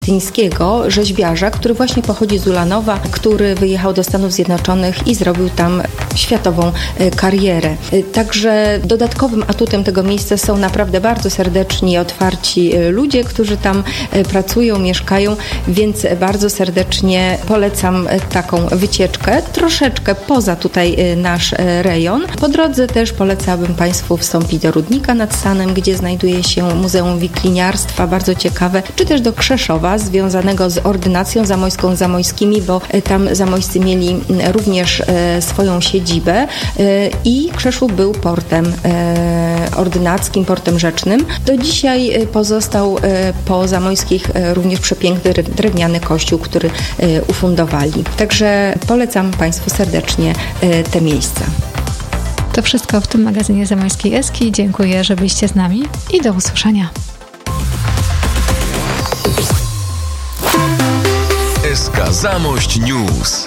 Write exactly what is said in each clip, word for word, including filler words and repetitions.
tyńskiego rzeźbiarza, który właśnie pochodzi z Ulanowa, który wyjechał do Stanów Zjednoczonych i zrobił tam światową karierę. Także dodatkowym atutem tego miejsca są naprawdę bardzo serdeczni i otwarci ludzie, którzy tam pracują, mieszkają, więc bardzo serdecznie polecam taką wycieczkę, troszeczkę poza tutaj nasz rejon. Po drodze też polecałabym Państwu wstąpić do Rudnika nad Sanem, gdzie znajduje się Muzeum Wikliniarstwa, bardzo ciekawe, czy też do Krzeszowa, związanego z ordynacją zamojską, zamojskimi, bo tam zamojscy mieli również swoją siedzibę i Krzeszów był portem ordynackim, portem rzecznym. Do dzisiaj pozostał po zamojskich również przepiękny drewniany kościół, który ufundowali. Także polecam Państwu serdecznie te miejsca. To wszystko w tym magazynie Zamojskiej Eski. Dziękuję, że byliście z nami i do usłyszenia. Eska Zamość News.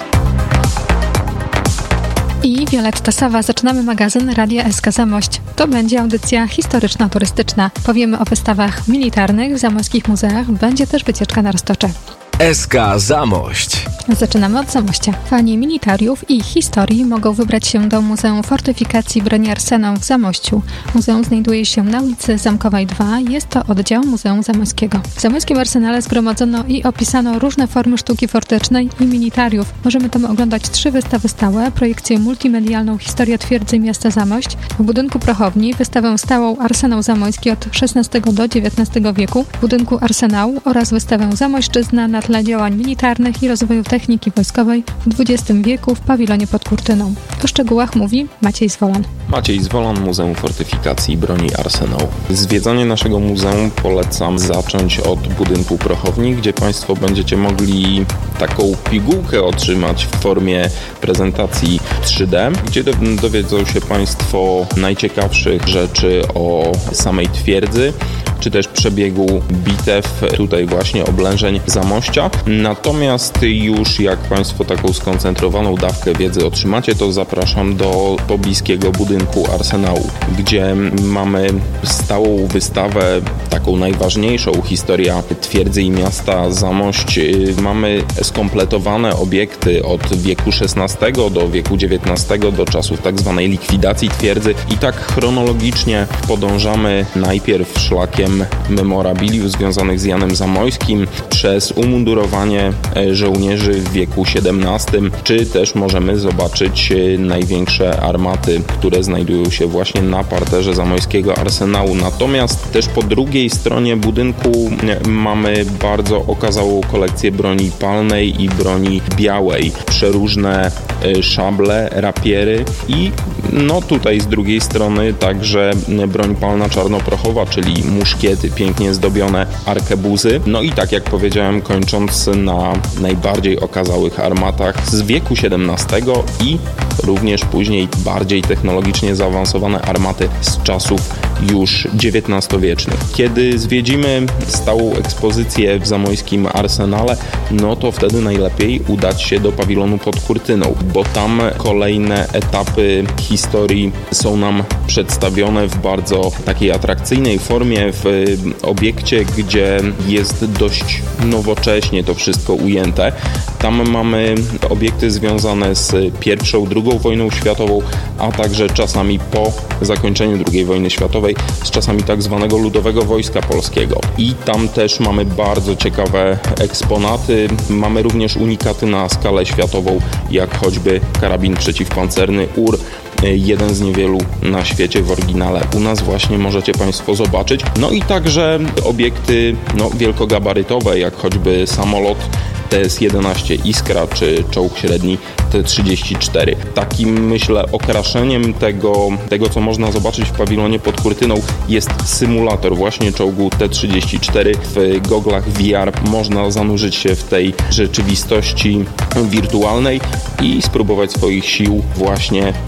I Wioletta Sawa. Zaczynamy magazyn Radia S K Zamość. To będzie audycja historyczno-turystyczna. Powiemy o wystawach militarnych w zamojskich muzeach. Będzie też wycieczka na Roztocze. S K Zamość. Zaczynamy od Zamościa. Fani militariów i historii mogą wybrać się do Muzeum Fortyfikacji Broni Arsenał w Zamościu. Muzeum znajduje się na ulicy Zamkowej dwa. Jest to oddział Muzeum Zamojskiego. W zamojskim arsenale zgromadzono i opisano różne formy sztuki fortecznej i militariów. Możemy tam oglądać trzy wystawy stałe, projekcję multimedialną Historia twierdzy miasta Zamość, w budynku Prochowni wystawę stałą Arsenał Zamojski od szesnastego do dziewiętnastego wieku, w budynku Arsenału oraz wystawę Zamojszczyzna na tle działań militarnych i rozwoju techniki wojskowej w dwudziestym wieku w pawilonie pod Kurtyną. O szczegółach mówi Maciej Zwolan. Maciej Zwolan, Muzeum Fortyfikacji Broni Arsenał. Zwiedzanie naszego muzeum polecam zacząć od budynku Prochowni, gdzie Państwo będziecie mogli taką pigułkę otrzymać w formie prezentacji trzy D, gdzie dowiedzą się Państwo najciekawszych rzeczy o samej twierdzy, czy też przebiegu bitew, tutaj właśnie oblężeń Zamościa. Natomiast już jak Państwo taką skoncentrowaną dawkę wiedzy otrzymacie, to zapraszam do pobliskiego budynku Arsenału, gdzie mamy stałą wystawę, taką najważniejszą, historia twierdzy i miasta Zamość. Mamy skompletowane obiekty od wieku szesnastego do wieku dziewiętnastego, do czasów tak zwanej likwidacji twierdzy i tak chronologicznie podążamy najpierw szlakiem memorabiliów związanych z Janem Zamojskim, przez umundurowanie żołnierzy w wieku siedemnastym, czy też możemy zobaczyć największe armaty, które znajdują się właśnie na parterze zamojskiego arsenału. Natomiast też po drugiej stronie budynku mamy bardzo okazałą kolekcję broni palnej i broni białej, przeróżne szable, rapiery i no tutaj z drugiej strony także broń palna czarnoprochowa, czyli muszkiety pięknie zdobione, arkebuzy. No i tak jak powiedziałem, kończąc na najbardziej okazałych armatach z wieku siedemnastego i również później bardziej technologicznie zaawansowane armaty z czasów już dziewiętnastowiecznych. Kiedy zwiedzimy stałą ekspozycję w zamojskim arsenale, no to wtedy najlepiej udać się do pawilonu pod Kurtyną, bo tam kolejne etapy historii są nam przedstawione w bardzo takiej atrakcyjnej formie, w obiekcie, gdzie jest dość nowocześnie to wszystko ujęte. Tam mamy obiekty związane z pierwszą, drugą wojną światową, a także czasami po zakończeniu drugiej wojny światowej, z czasami tak zwanego Ludowego Wojska Polskiego. I tam też mamy bardzo ciekawe eksponaty. Mamy również unikaty na skalę światową, jak choćby karabin przeciwpancerny U R, jeden z niewielu na świecie w oryginale. U nas właśnie możecie Państwo zobaczyć. No i także obiekty no, wielkogabarytowe, jak choćby samolot T S jedenaście Iskra czy czołg średni T trzydzieści cztery. Takim, myślę, okraszeniem tego, tego, co można zobaczyć w pawilonie pod Kurtyną, jest symulator właśnie czołgu T trzydzieści cztery. W goglach V R można zanurzyć się w tej rzeczywistości wirtualnej i spróbować swoich sił właśnie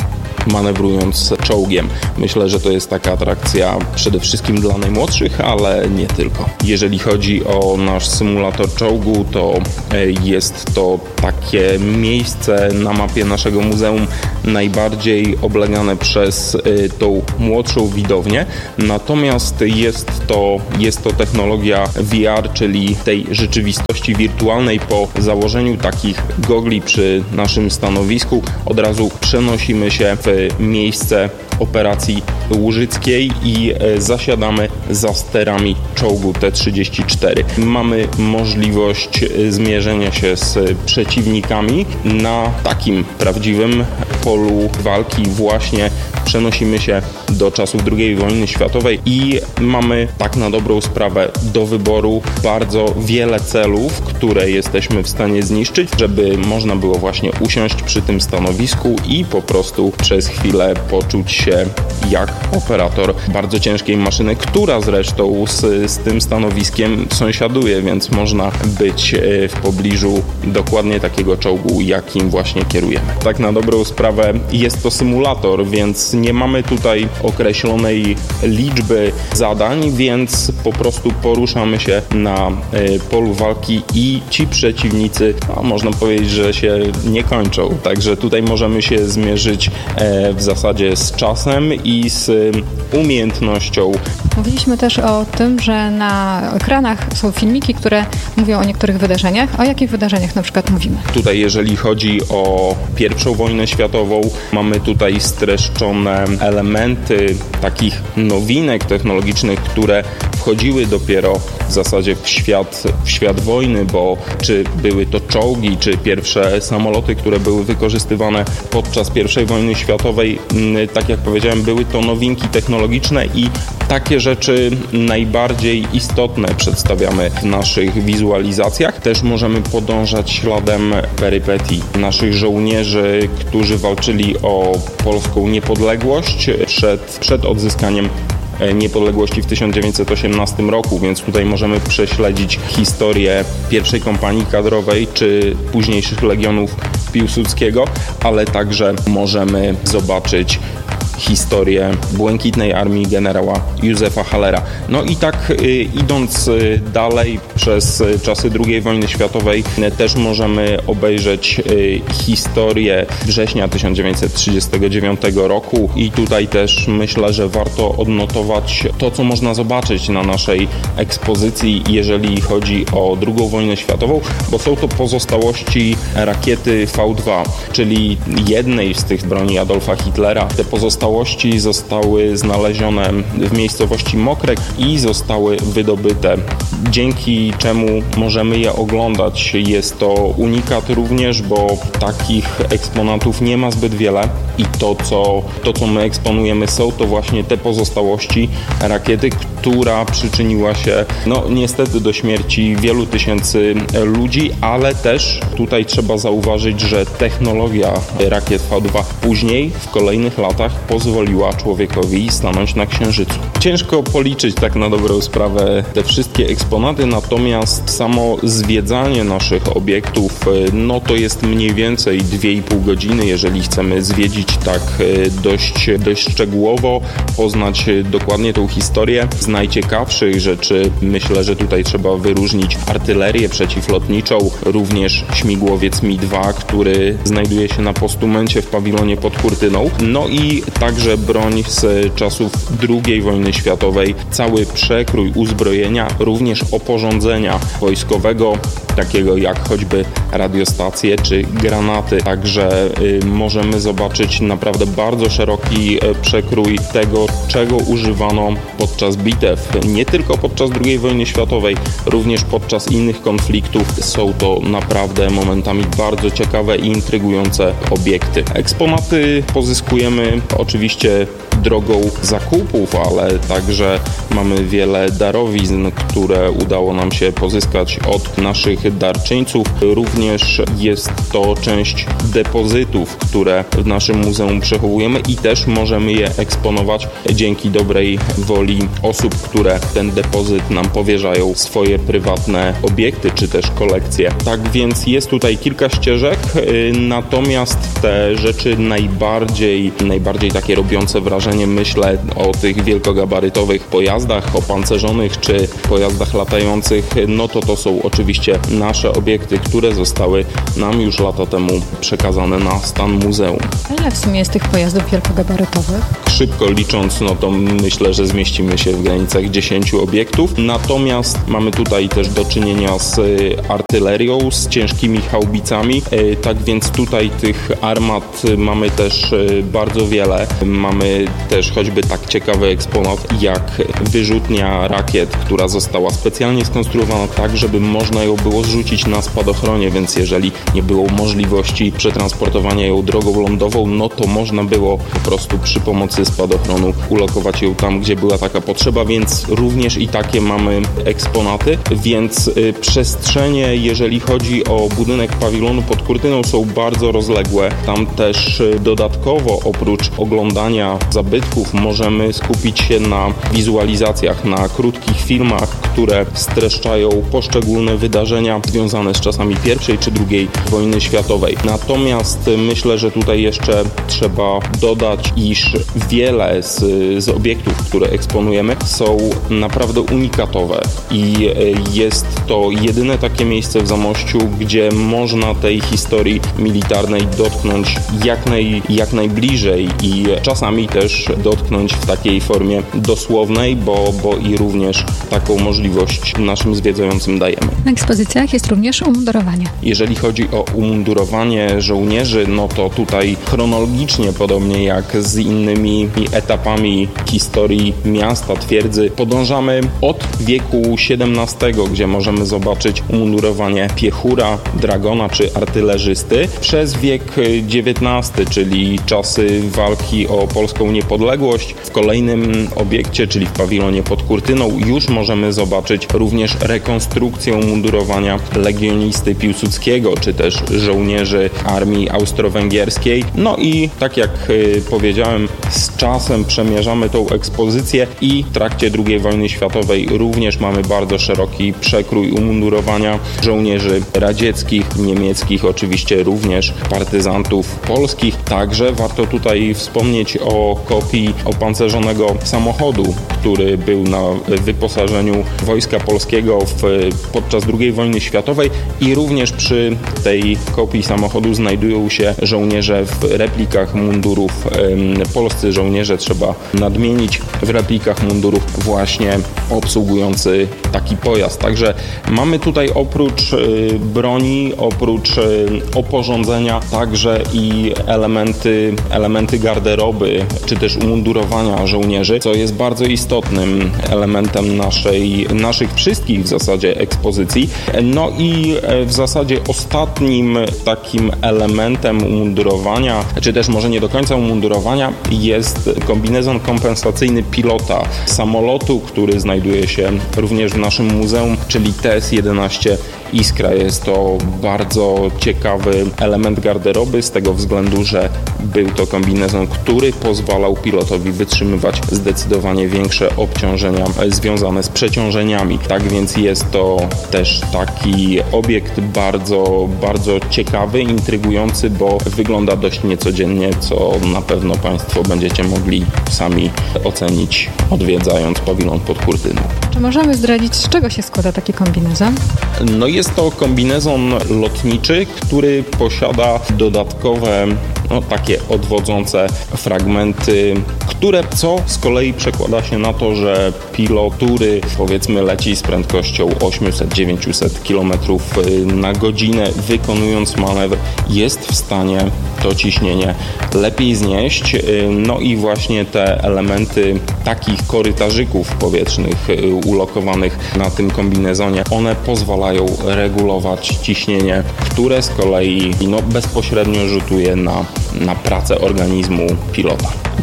manewrując czołgiem. Myślę, że to jest taka atrakcja przede wszystkim dla najmłodszych, ale nie tylko. Jeżeli chodzi o nasz symulator czołgu, to jest to takie miejsce na mapie naszego muzeum najbardziej oblegane przez tą młodszą widownię. Natomiast jest to, jest to technologia V R, czyli tej rzeczywistości wirtualnej. Po założeniu takich gogli przy naszym stanowisku od razu przenosimy się w miejsce operacji łużyckiej i zasiadamy za sterami czołgu T trzydzieści cztery. Mamy możliwość zmierzenia się z przeciwnikami na takim prawdziwym polu walki. Właśnie przenosimy się do czasów drugiej wojny światowej i mamy tak na dobrą sprawę do wyboru bardzo wiele celów, które jesteśmy w stanie zniszczyć, żeby można było właśnie usiąść przy tym stanowisku i po prostu przez chwilę poczuć się jak operator bardzo ciężkiej maszyny, która zresztą z, z tym stanowiskiem sąsiaduje, więc można być w pobliżu dokładnie takiego czołgu, jakim właśnie kierujemy. Tak na dobrą sprawę jest to symulator, więc nie mamy tutaj określonej liczby zadań, więc po prostu poruszamy się na polu walki i ci przeciwnicy, no, można powiedzieć, że się nie kończą. Także tutaj możemy się zmierzyć w zasadzie z czasem i z umiejętnością. Mówiliśmy też o tym, że na ekranach są filmiki, które mówią o niektórych wydarzeniach. O jakich wydarzeniach na przykład mówimy? Tutaj jeżeli chodzi o pierwszą wojnę światową, mamy tutaj streszczone elementy takich nowinek technologicznych, które wchodziły dopiero w zasadzie w świat, w świat wojny, bo czy były to czołgi, czy pierwsze samoloty, które były wykorzystywane podczas pierwszej wojny światowej, tak jak powiedziałem, były to nowinki technologiczne i takie rzeczy najbardziej istotne przedstawiamy w naszych wizualizacjach. Też możemy podążać śladem perypetii naszych żołnierzy, którzy walczyli o polską niepodległość przed, przed odzyskaniem niepodległości w tysiąc dziewięćset osiemnastym roku, więc tutaj możemy prześledzić historię pierwszej kompanii kadrowej czy późniejszych legionów Piłsudskiego, ale także możemy zobaczyć historię Błękitnej Armii generała Józefa Hallera. No i tak y, idąc y, dalej przez y, czasy drugiej wojny światowej y, też możemy obejrzeć y, historię września tysiąc dziewięćset trzydziestego dziewiątego roku i tutaj też myślę, że warto odnotować to, co można zobaczyć na naszej ekspozycji, jeżeli chodzi o drugą wojnę światową, bo są to pozostałości rakiety V dwa, czyli jednej z tych broni Adolfa Hitlera. Te pozostałości zostały znalezione w miejscowości Mokrek i zostały wydobyte, dzięki czemu możemy je oglądać. Jest to unikat również, bo takich eksponatów nie ma zbyt wiele i to, co, to, co my eksponujemy, są to właśnie te pozostałości rakiety, która przyczyniła się, no niestety, do śmierci wielu tysięcy ludzi, ale też tutaj trzeba zauważyć, że technologia rakiet V dwa później, w kolejnych latach pozwoliła człowiekowi stanąć na Księżycu. Ciężko policzyć tak na dobrą sprawę te wszystkie eksponaty, natomiast samo zwiedzanie naszych obiektów, no to jest mniej więcej dwie i pół godziny, jeżeli chcemy zwiedzić tak dość, dość szczegółowo, poznać dokładnie tą historię. Z najciekawszych rzeczy myślę, że tutaj trzeba wyróżnić artylerię przeciwlotniczą, również śmigłowiec Mi dwa, który znajduje się na postumencie w pawilonie pod kurtyną, no i także broń z czasów drugiej wojny światowej, cały przekrój uzbrojenia, również oporządzenia wojskowego, takiego jak choćby radiostacje czy granaty. Także y, możemy zobaczyć naprawdę bardzo szeroki y, przekrój tego, czego używano podczas bitew. Nie tylko podczas drugiej wojny światowej, również podczas innych konfliktów. Są to naprawdę momentami bardzo ciekawe i intrygujące obiekty. Eksponaty pozyskujemy oczywiście drogą zakupów, ale także mamy wiele darowizn, które udało nam się pozyskać od naszych darczyńców. Również jest to część depozytów, które w naszym muzeum przechowujemy i też możemy je eksponować dzięki dobrej woli osób, które ten depozyt nam powierzają swoje prywatne obiekty czy też kolekcje. Tak więc jest tutaj kilka ścieżek, natomiast te rzeczy najbardziej, najbardziej takie robiące wrażenie, myślę o tych wielkogabarytowych pojazdach opancerzonych czy pojazdach latających, no to to są oczywiście nasze obiekty, które zostały nam już lata temu przekazane na stan muzeum. A ile w sumie jest tych pojazdów wielkogabarytowych? Szybko licząc, no to myślę, że zmieścimy się w granicach dziesięciu obiektów. Natomiast mamy tutaj też do czynienia z artylerią, z ciężkimi haubicami. Tak więc tutaj tych armat mamy też bardzo wiele. Mamy też choćby tak ciekawy eksponat jak wyrzutnia rakiet, która została specjalnie skonstruowana tak, żeby można ją było zrzucić na spadochronie, więc jeżeli nie było możliwości przetransportowania ją drogą lądową, no to można było po prostu przy pomocy spadochronu ulokować ją tam, gdzie była taka potrzeba, więc również i takie mamy eksponaty, więc y, przestrzenie, jeżeli chodzi o budynek pawilonu pod kurtyną, są bardzo rozległe. Tam też y, dodatkowo oprócz oglądania zabytków możemy skupić się na wizualizacjach, na krótkich filmach, które streszczają poszczególne wydarzenia związane z czasami pierwszej czy drugiej wojny światowej. Natomiast y, myślę, że tutaj jeszcze trzeba dodać, iż wiele z, z obiektów, które eksponujemy, są naprawdę unikatowe i jest to jedyne takie miejsce w Zamościu, gdzie można tej historii militarnej dotknąć jak, naj, jak najbliżej i czasami też dotknąć w takiej formie dosłownej, bo, bo i również taką możliwość naszym zwiedzającym dajemy. Na ekspozycjach jest również umundurowanie. Jeżeli chodzi o umundurowanie żołnierzy, no to tutaj chronologicznie, podobnie jak z innymi etapami historii miasta, twierdzy, podążamy od wieku siedemnastego, gdzie możemy zobaczyć umundurowanie piechura, dragona czy artylerzysty, przez wiek dziewiętnasty, czyli czasy walki o polską niepodległość. W kolejnym obiekcie, czyli w pawilonie pod kurtyną, już możemy zobaczyć również rekonstrukcję umundurowania legionisty Piłsudskiego, czy też żołnierzy armii austro-węgierskiej. No i tak jak powiedziałem, z czasem przemierzamy tą ekspozycję i w trakcie drugiej wojny światowej również mamy bardzo szeroki przekrój umundurowania żołnierzy radzieckich, niemieckich, oczywiście również partyzantów polskich. Także warto tutaj wspomnieć o kopii opancerzonego samochodu, który był na wyposażeniu Wojska Polskiego w, podczas drugiej wojny światowej i również przy tej kopii samochodu znajdują się żołnierze w replikach mundurów. Polscy żołnierze, trzeba nadmienić, w replikach mundurów właśnie obsługujący taki pojazd. Także mamy tutaj oprócz y, broni, oprócz y, oporządzenia także i elementy, elementy garderoby, czy też umundurowania żołnierzy, co jest bardzo istotnym elementem naszej, naszych wszystkich w zasadzie ekspozycji. No i w zasadzie ostatnim takim elementem umundurowania, czy też może nie do końca umundurowania, jest kombinezon kompensacyjny pilota samolotu, który znajduje się również w naszym muzeum, czyli T S jedenaście Iskra. Jest to bardzo ciekawy element garderoby z tego względu, że był to kombinezon, który pozwalał pilotowi wytrzymywać zdecydowanie większe obciążenia związane z przeciążeniami. Tak więc jest to też taki obiekt bardzo, bardzo ciekawy, intrygujący, bo wygląda dość niecodziennie, co na pewno Państwo będziecie mogli sami ocenić, odwiedzając pawilon pod kurtyną. Czy możemy zdradzić, z czego się składa taki kombinezon? No jest to kombinezon lotniczy, który posiada dodatkowe, no, takie odwodzące fragmenty, które co z kolei przekłada się na to, że pilot, który powiedzmy leci z prędkością osiemset do dziewięciuset kilometrów na godzinę, wykonując manewr, jest w stanie to ciśnienie lepiej znieść. No i właśnie te elementy takich korytarzyków powietrznych ulokowanych na tym kombinezonie, one pozwalają regulować ciśnienie, które z kolei no, bezpośrednio rzutuje na, na pracę organizmu pilota.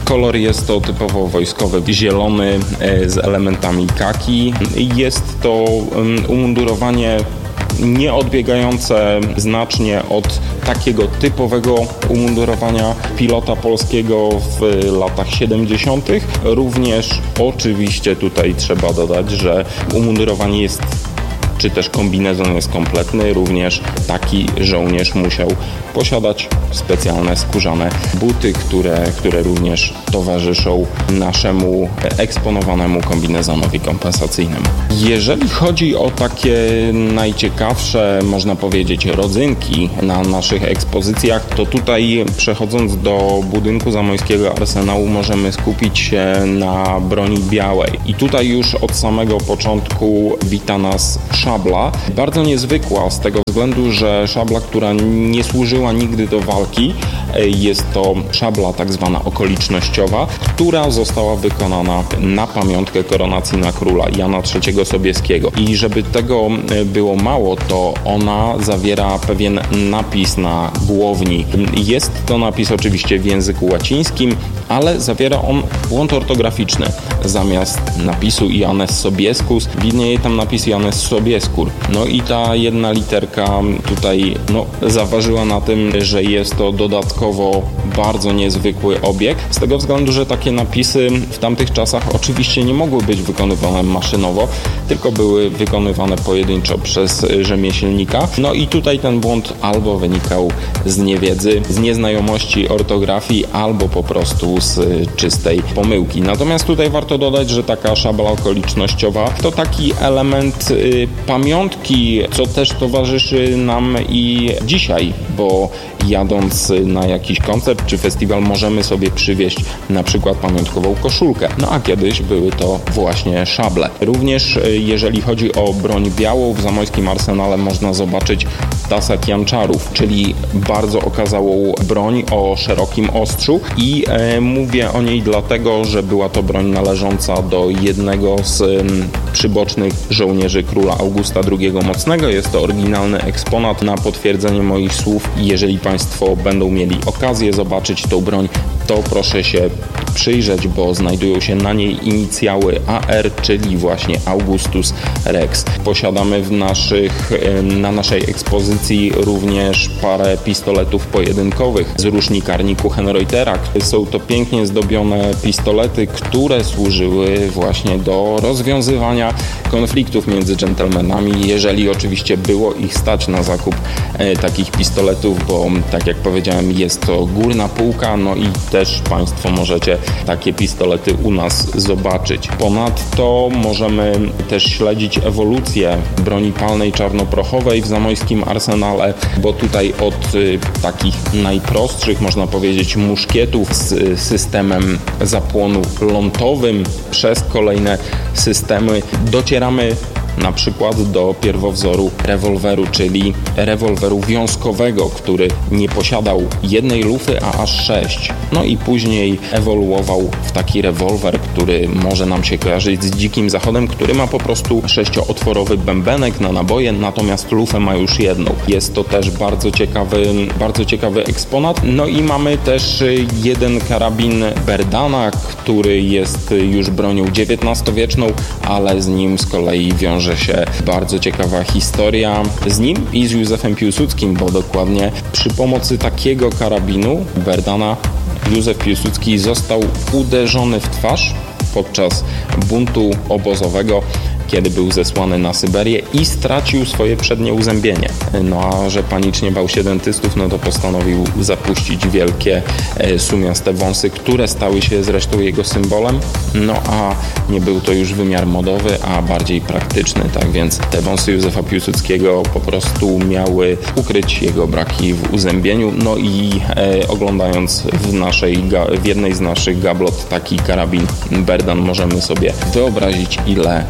Kolor jest to typowo wojskowy, zielony z elementami kaki. Jest to umundurowanie nie odbiegające znacznie od takiego typowego umundurowania pilota polskiego w latach siedemdziesiątych. Również oczywiście tutaj trzeba dodać, że umundurowanie jest, czy też kombinezon jest kompletny. Również taki żołnierz musiał posiadać specjalne skórzane buty, które, które również towarzyszą naszemu eksponowanemu kombinezonowi kompensacyjnemu. Jeżeli chodzi o takie najciekawsze, można powiedzieć, rodzynki na naszych ekspozycjach, to tutaj przechodząc do budynku Zamojskiego Arsenału możemy skupić się na broni białej. I tutaj już od samego początku wita nas szabla. Bardzo niezwykła z tego względu, że szabla, która nie służyła nigdy do walki, jest to szabla tak zwana okolicznościowa, która została wykonana na pamiątkę koronacji na króla Jana trzeciego Sobieskiego. I żeby tego było mało, to ona zawiera pewien napis na głowni. Jest to napis oczywiście w języku łacińskim, ale zawiera on błąd ortograficzny. Zamiast napisu Ioannes Sobiescus widnieje tam napis Ioannes Sobiescur. No i ta jedna literka tutaj no, zaważyła na tym, że jest to dodatkowo bardzo niezwykły obieg, z tego względu, że takie napisy w tamtych czasach oczywiście nie mogły być wykonywane maszynowo, tylko były wykonywane pojedynczo przez rzemieślnika. No i tutaj ten błąd albo wynikał z niewiedzy, z nieznajomości ortografii, albo po prostu z czystej pomyłki. Natomiast tutaj warto dodać, że taka szabla okolicznościowa to taki element y, pamiątki, co też towarzyszy nam i dzisiaj, bo jadąc na jakiś koncert czy festiwal możemy sobie przywieźć na przykład pamiątkową koszulkę. No a kiedyś były to właśnie szable. Również jeżeli chodzi o broń białą, w Zamojskim Arsenale można zobaczyć tasak janczarów, czyli bardzo okazałą broń o szerokim ostrzu i e, mówię o niej dlatego, że była to broń należąca do jednego z m, przybocznych żołnierzy króla Augusta drugiego Mocnego. Jest to oryginalny eksponat. Na potwierdzenie moich słów, jeżeli Państwo będą mieli okazję zobaczyć tą broń, to proszę się przyjrzeć, bo znajdują się na niej inicjały A R, czyli właśnie Augustus Rex. Posiadamy w naszych, na naszej ekspozycji również parę pistoletów pojedynkowych z rusznikarni Kuchenreutera. Są to pięknie zdobione pistolety, które służyły właśnie do rozwiązywania konfliktów między dżentelmenami, jeżeli oczywiście było ich stać na zakup e, takich pistoletów, bo tak jak powiedziałem, jest to górna półka, no i też Państwo możecie takie pistolety u nas zobaczyć. Ponadto możemy też śledzić ewolucję broni palnej czarnoprochowej w Zamojskim Arsenale, bo tutaj od y, takich najprostszych, można powiedzieć, muszkietów z systemem zapłonu lądowym przez kolejne systemy docieramy na przykład do pierwowzoru rewolweru, czyli rewolweru wiązkowego, który nie posiadał jednej lufy, a aż sześć. No i później ewoluował w taki rewolwer, który może nam się kojarzyć z Dzikim Zachodem, który ma po prostu sześciootworowy bębenek na naboje, natomiast lufę ma już jedną. Jest to też bardzo ciekawy, bardzo ciekawy eksponat. No i mamy też jeden karabin Berdana, który jest już bronią dziewiętnastowieczną, ale z nim z kolei wiąże się bardzo ciekawa historia z nim i z Józefem Piłsudskim, bo dokładnie przy pomocy takiego karabinu Berdana Józef Piłsudski został uderzony w twarz podczas buntu obozowego, kiedy był zesłany na Syberię i stracił swoje przednie uzębienie. No a że panicznie bał się dentystów, no to postanowił zapuścić wielkie, e, sumiaste wąsy, które stały się zresztą jego symbolem. No a nie był to już wymiar modowy, a bardziej praktyczny. Tak więc te wąsy Józefa Piłsudskiego po prostu miały ukryć jego braki w uzębieniu. No i e, oglądając w, naszej, w jednej z naszych gablot taki karabin Berdan, możemy sobie wyobrazić, ile szkód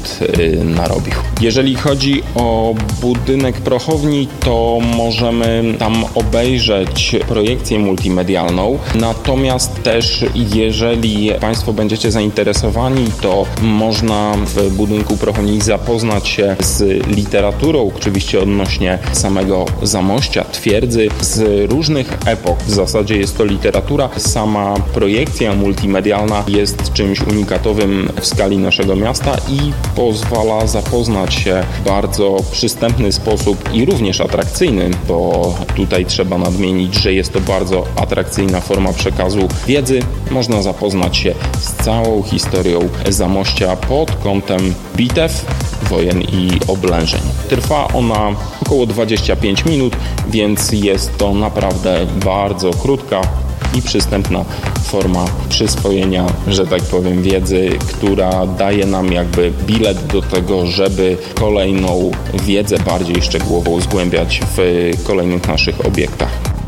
szkód narobił. Jeżeli chodzi o budynek prochowni, to możemy tam obejrzeć projekcję multimedialną, natomiast też jeżeli Państwo będziecie zainteresowani, to można w budynku prochowni zapoznać się z literaturą, oczywiście odnośnie samego Zamościa, twierdzy, z różnych epok. W zasadzie jest to literatura. Sama projekcja multimedialna jest czymś unikatowym w skali naszego miasta i pozwala zapoznać się w bardzo przystępny sposób i również atrakcyjny, bo tutaj trzeba nadmienić, że jest to bardzo atrakcyjna forma przekazu wiedzy. Można zapoznać się z całą historią Zamościa pod kątem bitew, wojen i oblężeń. Trwa ona około dwadzieścia pięć minut, więc jest to naprawdę bardzo krótka i przystępna forma przyswojenia, że tak powiem, wiedzy, która daje nam jakby bilet do tego, żeby kolejną wiedzę bardziej szczegółową zgłębiać w kolejnych naszych obiektach.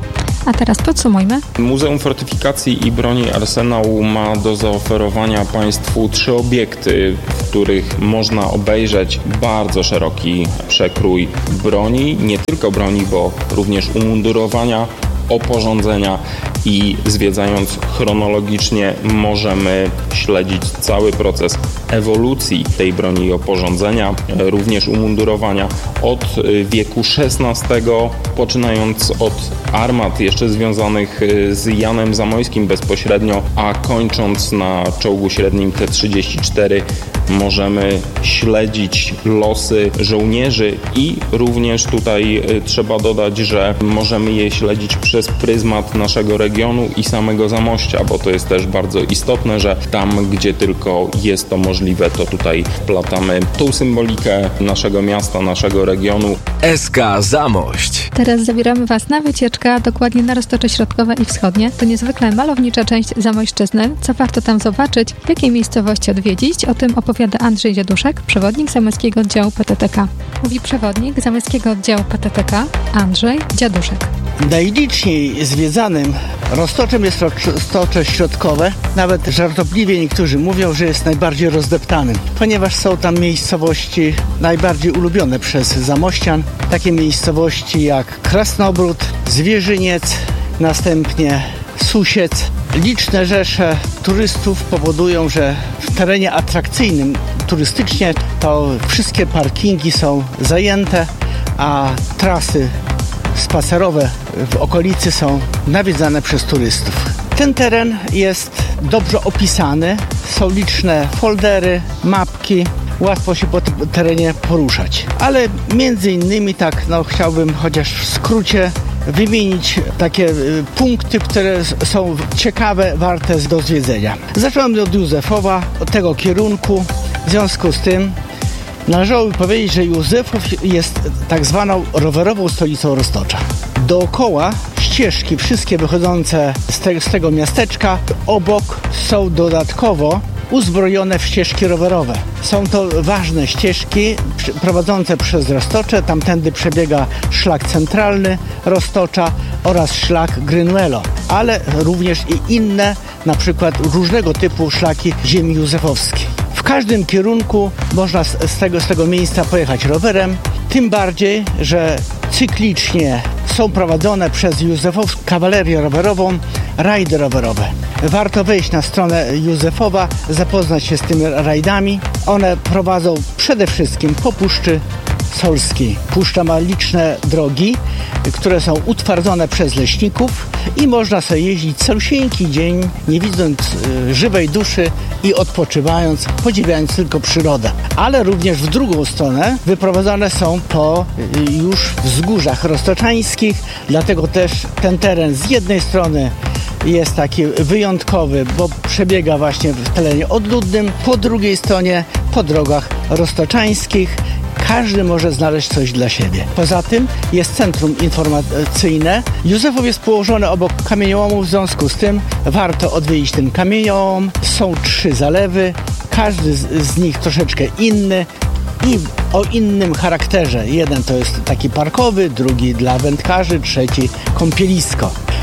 A teraz podsumujmy. Muzeum Fortyfikacji i Broni Arsenał ma do zaoferowania Państwu trzy obiekty, w których można obejrzeć bardzo szeroki przekrój broni, nie tylko broni, bo również umundurowania, oporządzenia i zwiedzając chronologicznie możemy śledzić cały proces ewolucji tej broni i oporządzenia, również umundurowania od wieku szesnastego, poczynając od armat jeszcze związanych z Janem Zamojskim bezpośrednio, a kończąc na czołgu średnim T trzydzieści cztery możemy śledzić losy żołnierzy i również tutaj trzeba dodać, że możemy je śledzić przez pryzmat naszego regionu i samego Zamościa, bo to jest też bardzo istotne, że tam, gdzie tylko jest to możliwe, to tutaj wplatamy tą symbolikę naszego miasta, naszego regionu. S K Zamość. Teraz zabieramy Was na wycieczkę, a dokładnie na Roztocze Środkowe i Wschodnie. To niezwykle malownicza część Zamojszczyzny. Co warto tam zobaczyć, jakie miejscowości odwiedzić, o tym opowiada Andrzej Dziaduszek, przewodnik Zamojskiego Oddziału P T T K. Mówi przewodnik Zamojskiego Oddziału P T T K Andrzej Dziaduszek. Najliczniej zwiedzanym Roztoczem jest Roztocze Środkowe. Nawet żartobliwie niektórzy mówią, że jest najbardziej rozdeptanym, ponieważ są tam miejscowości najbardziej ulubione przez zamościan. Takie miejscowości jak Krasnobród, Zwierzyniec, następnie Susiec. Liczne rzesze turystów powodują, że w terenie atrakcyjnym turystycznie to wszystkie parkingi są zajęte, a trasy spacerowe w okolicy są nawiedzane przez turystów. Ten teren jest dobrze opisany, są liczne foldery, mapki, łatwo się po tym terenie poruszać. Ale między innymi tak, no chciałbym chociaż w skrócie wymienić takie punkty, które są ciekawe, warte do zwiedzenia. Zacząłem od Józefowa, od tego kierunku. W związku z tym należałoby powiedzieć, że Józefów jest tak zwaną rowerową stolicą Roztocza. Dookoła ścieżki, wszystkie wychodzące z, te, z tego miasteczka, obok są dodatkowo uzbrojone w ścieżki rowerowe. Są to ważne ścieżki prowadzące przez Roztocze. Tamtędy przebiega szlak centralny Roztocza oraz szlak Grynwelo, ale również i inne, na przykład różnego typu szlaki ziemi józefowskiej. W każdym kierunku można z, z, tego, z tego miejsca pojechać rowerem, tym bardziej, że cyklicznie są prowadzone przez Józefowską kawalerię rowerową rajdy rowerowe. Warto wejść na stronę Józefowa, zapoznać się z tymi rajdami. One prowadzą przede wszystkim po Puszczy Solskiej. Puszcza ma liczne drogi, które są utwardzone przez leśników i można sobie jeździć całusieńki dzień, nie widząc y, żywej duszy i odpoczywając, podziwiając tylko przyrodę. Ale również w drugą stronę wyprowadzane są po y, już wzgórzach roztoczańskich, dlatego też ten teren z jednej strony jest taki wyjątkowy, bo przebiega właśnie w terenie odludnym, po drugiej stronie po drogach roztoczańskich. Każdy może znaleźć coś dla siebie. Poza tym jest centrum informacyjne. Józefów jest położony obok kamieniołomu, w związku z tym warto odwiedzić ten kamieniołom. Są trzy zalewy, każdy z, z nich troszeczkę inny i o innym charakterze. Jeden to jest taki parkowy, drugi dla wędkarzy, trzeci kąpielisko.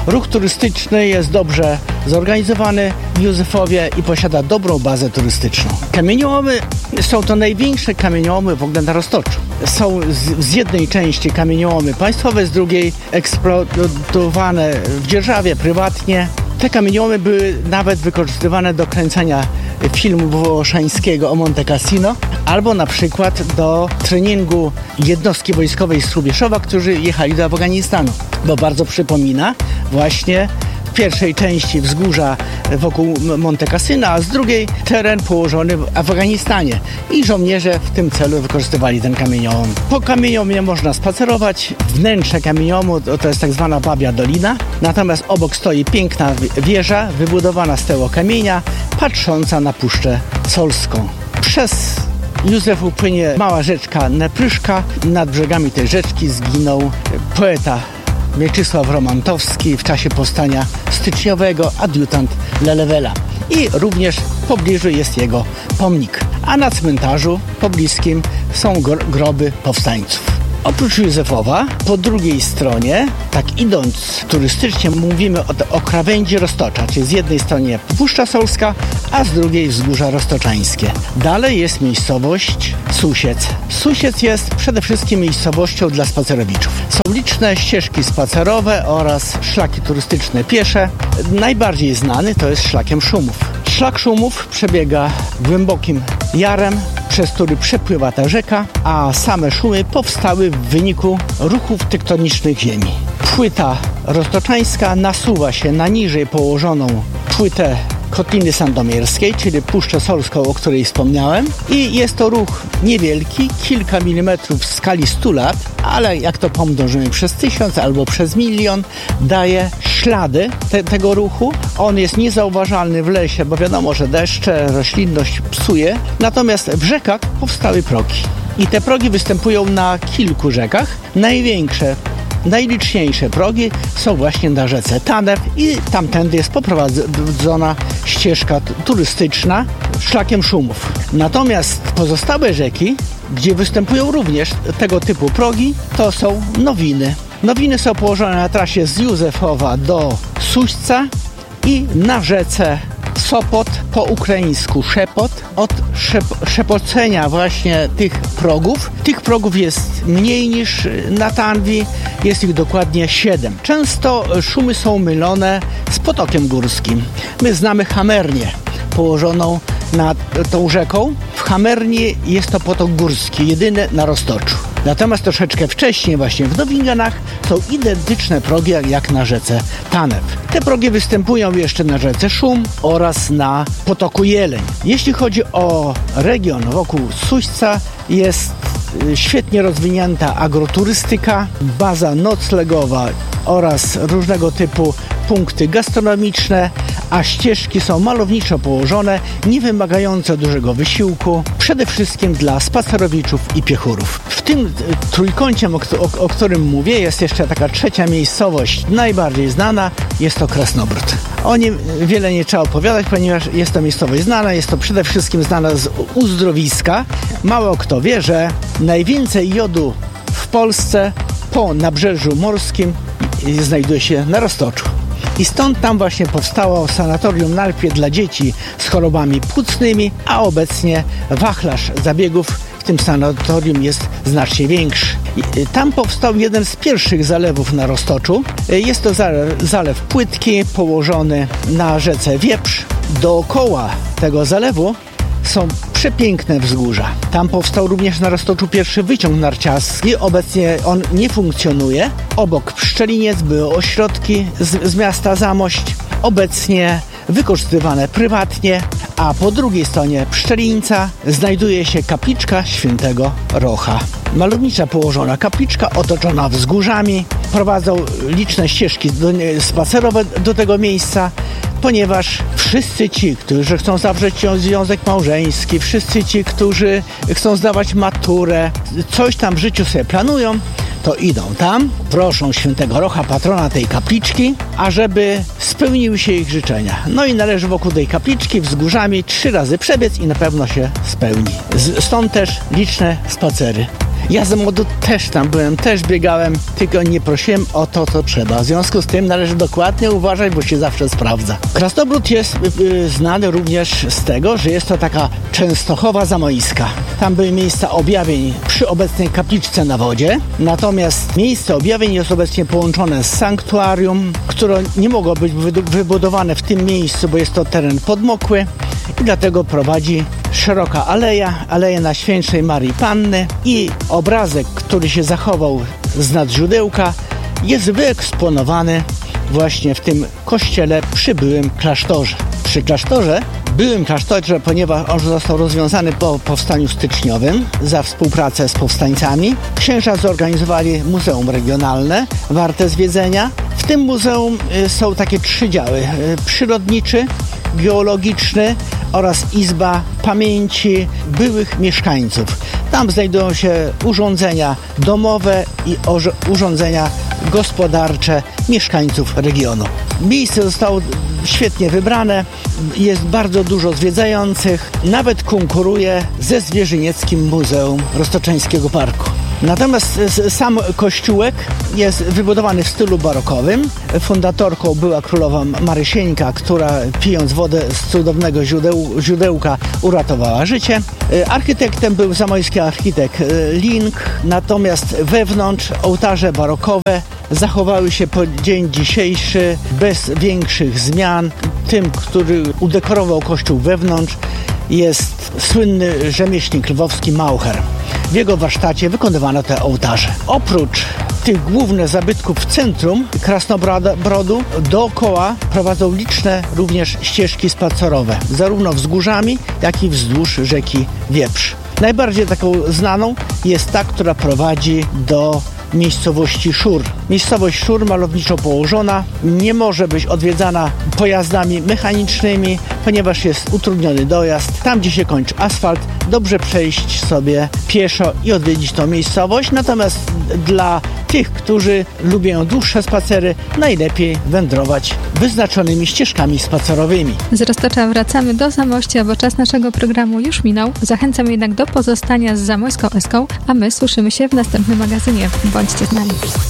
Ruch turystyczny jest dobrze zorganizowany w Józefowie i posiada dobrą bazę turystyczną. Kamieniołomy są to największe kamieniołomy w ogóle na Roztoczu. Są z, z jednej części kamieniołomy państwowe, z drugiej eksploatowane w dzierżawie prywatnie. Te kamieniołomy były nawet wykorzystywane do kręcenia filmu włoszańskiego o Monte Cassino albo na przykład do treningu jednostki wojskowej z Hrubieszowa, którzy jechali do Afganistanu, bo bardzo przypomina właśnie w pierwszej części wzgórza wokół Monte Cassino, a z drugiej teren położony w Afganistanie i żołnierze w tym celu wykorzystywali ten kamieniołom. Po kamieniołomie można spacerować. Wnętrze kamieniołomu to jest tak zwana Babia Dolina, natomiast obok stoi piękna wieża wybudowana z tego kamienia, patrząca na Puszczę Solską. Przez Józef płynie mała rzeczka Nepryszka. Nad brzegami tej rzeczki zginął poeta Mieczysław Romantowski w czasie powstania styczniowego, adiutant Lelewela. I również w pobliżu jest jego pomnik. A na cmentarzu pobliskim są groby powstańców. Oprócz Józefowa, po drugiej stronie, tak idąc turystycznie, mówimy o, o krawędzi Roztocza, czyli z jednej strony Puszcza Solska, a z drugiej Wzgórza Roztoczańskie. Dalej jest miejscowość Susiec. Susiec jest przede wszystkim miejscowością dla spacerowiczów. Są liczne ścieżki spacerowe oraz szlaki turystyczne piesze. Najbardziej znany to jest szlakiem Szumów. Szlak Szumów przebiega głębokim jarem, przez który przepływa ta rzeka, a same Szumy powstały w wyniku ruchów tektonicznych ziemi. Płyta roztoczańska nasuwa się na niżej położoną płytę Kotliny Sandomierskiej, czyli Puszczę Solską, o której wspomniałem. I jest to ruch niewielki, kilka milimetrów w skali stu lat, ale jak to pomnożymy przez tysiąc albo przez milion, daje ślady te, tego ruchu. On jest niezauważalny w lesie, bo wiadomo, że deszcze, roślinność psuje. Natomiast w rzekach powstały progi. I te progi występują na kilku rzekach. Największe, najliczniejsze progi są właśnie na rzece Tanew i tamtędy jest poprowadzona ścieżka turystyczna szlakiem Szumów. Natomiast pozostałe rzeki, gdzie występują również tego typu progi, to są Nowiny. Nowiny są położone na trasie z Józefowa do Suśca i na rzece Sopot, po ukraińsku Szepot. Od szep- szepocenia właśnie tych progów, tych progów jest mniej niż na Tanwi, jest ich dokładnie siedem. Często Szumy są mylone z potokiem górskim. My znamy Hamernię, położoną nad tą rzeką. W Hamerni jest to potok górski, jedyny na Roztoczu. Natomiast troszeczkę wcześniej, właśnie w Nowinganach, są identyczne progi jak na rzece Tanew. Te progi występują jeszcze na rzece Szum oraz na potoku Jeleń. Jeśli chodzi o region wokół Suśca, jest świetnie rozwinięta agroturystyka, baza noclegowa oraz różnego typu punkty gastronomiczne, a ścieżki są malowniczo położone, nie wymagające dużego wysiłku, przede wszystkim dla spacerowiczów i piechurów. W tym trójkącie, o, o, o którym mówię, jest jeszcze taka trzecia miejscowość, najbardziej znana, jest to Krasnobród. O nim wiele nie trzeba opowiadać, ponieważ jest to miejscowość znana, jest to przede wszystkim znana z uzdrowiska. Mało kto wie, że najwięcej jodu w Polsce po nabrzeżu morskim znajduje się na Roztoczu. I stąd tam właśnie powstało sanatorium najpierw dla dzieci z chorobami płucnymi, a obecnie wachlarz zabiegów w tym sanatorium jest znacznie większy. Tam powstał jeden z pierwszych zalewów na Roztoczu. Jest to zalew, zalew płytki położony na rzece Wieprz. Dookoła tego zalewu są przepiękne wzgórza. Tam powstał również na Roztoczu pierwszy wyciąg narciarski. Obecnie on nie funkcjonuje. Obok Pszczeliniec były ośrodki z, z miasta Zamość. Obecnie wykorzystywane prywatnie, a po drugiej stronie Pszczelińca znajduje się kapliczka świętego Rocha. Malownicza położona kapliczka otoczona wzgórzami. Prowadzą liczne ścieżki do, spacerowe do tego miejsca, ponieważ wszyscy ci, którzy chcą zawrzeć związek małżeński, wszyscy ci, którzy chcą zdawać maturę, coś tam w życiu sobie planują, to idą tam, proszą świętego Rocha, patrona tej kapliczki, ażeby spełniły się ich życzenia. No i należy wokół tej kapliczki wzgórzami trzy razy przebiec i na pewno się spełni. Stąd też liczne spacery. Ja za młodu też tam byłem, też biegałem, tylko nie prosiłem o to, co trzeba. W związku z tym należy dokładnie uważać, bo się zawsze sprawdza. Krasnobród jest y, y, znany również z tego, że jest to taka Częstochowa zamojska. Tam były miejsca objawień przy obecnej kapliczce na wodzie, natomiast miejsce objawień jest obecnie połączone z sanktuarium, które nie mogło być wybudowane w tym miejscu, bo jest to teren podmokły i dlatego prowadzi szeroka aleja, aleja Najświętszej Marii Panny i obrazek, który się zachował z nadźródełka, jest wyeksponowany właśnie w tym kościele przy byłym klasztorze. Przy klasztorze, byłym klasztorze, ponieważ on został rozwiązany po powstaniu styczniowym za współpracę z powstańcami, księża zorganizowali muzeum regionalne, warte zwiedzenia. W tym muzeum są takie trzy działy: przyrodniczy, geologiczny oraz Izba Pamięci byłych mieszkańców. Tam znajdują się urządzenia domowe i urządzenia gospodarcze mieszkańców regionu. Miejsce zostało świetnie wybrane, jest bardzo dużo zwiedzających, nawet konkuruje ze Zwierzynieckim Muzeum Roztoczeńskiego Parku. Natomiast sam kościółek jest wybudowany w stylu barokowym. Fundatorką była królowa Marysieńka, która pijąc wodę z cudownego źródeł, źródełka uratowała życie. Architektem był zamojski architekt Link, natomiast wewnątrz ołtarze barokowe zachowały się po dzień dzisiejszy bez większych zmian. Tym, który udekorował kościół wewnątrz, jest słynny rzemieślnik lwowski Maucher. W jego warsztacie wykonywano te ołtarze. Oprócz tych głównych zabytków w centrum Krasnobrodu dookoła prowadzą liczne również ścieżki spacerowe, zarówno wzgórzami, jak i wzdłuż rzeki Wieprz. Najbardziej taką znaną jest ta, która prowadzi do miejscowości Szur. Miejscowość Szur, malowniczo położona, nie może być odwiedzana pojazdami mechanicznymi, ponieważ jest utrudniony dojazd. Tam, gdzie się kończy asfalt, dobrze przejść sobie pieszo i odwiedzić tą miejscowość. Natomiast dla tych, którzy lubią dłuższe spacery, najlepiej wędrować wyznaczonymi ścieżkami spacerowymi. Z Roztocza wracamy do Zamościa, bo czas naszego programu już minął. Zachęcam jednak do pozostania z Zamojską Eską, a my słyszymy się w następnym magazynie. Bądźcie z nami.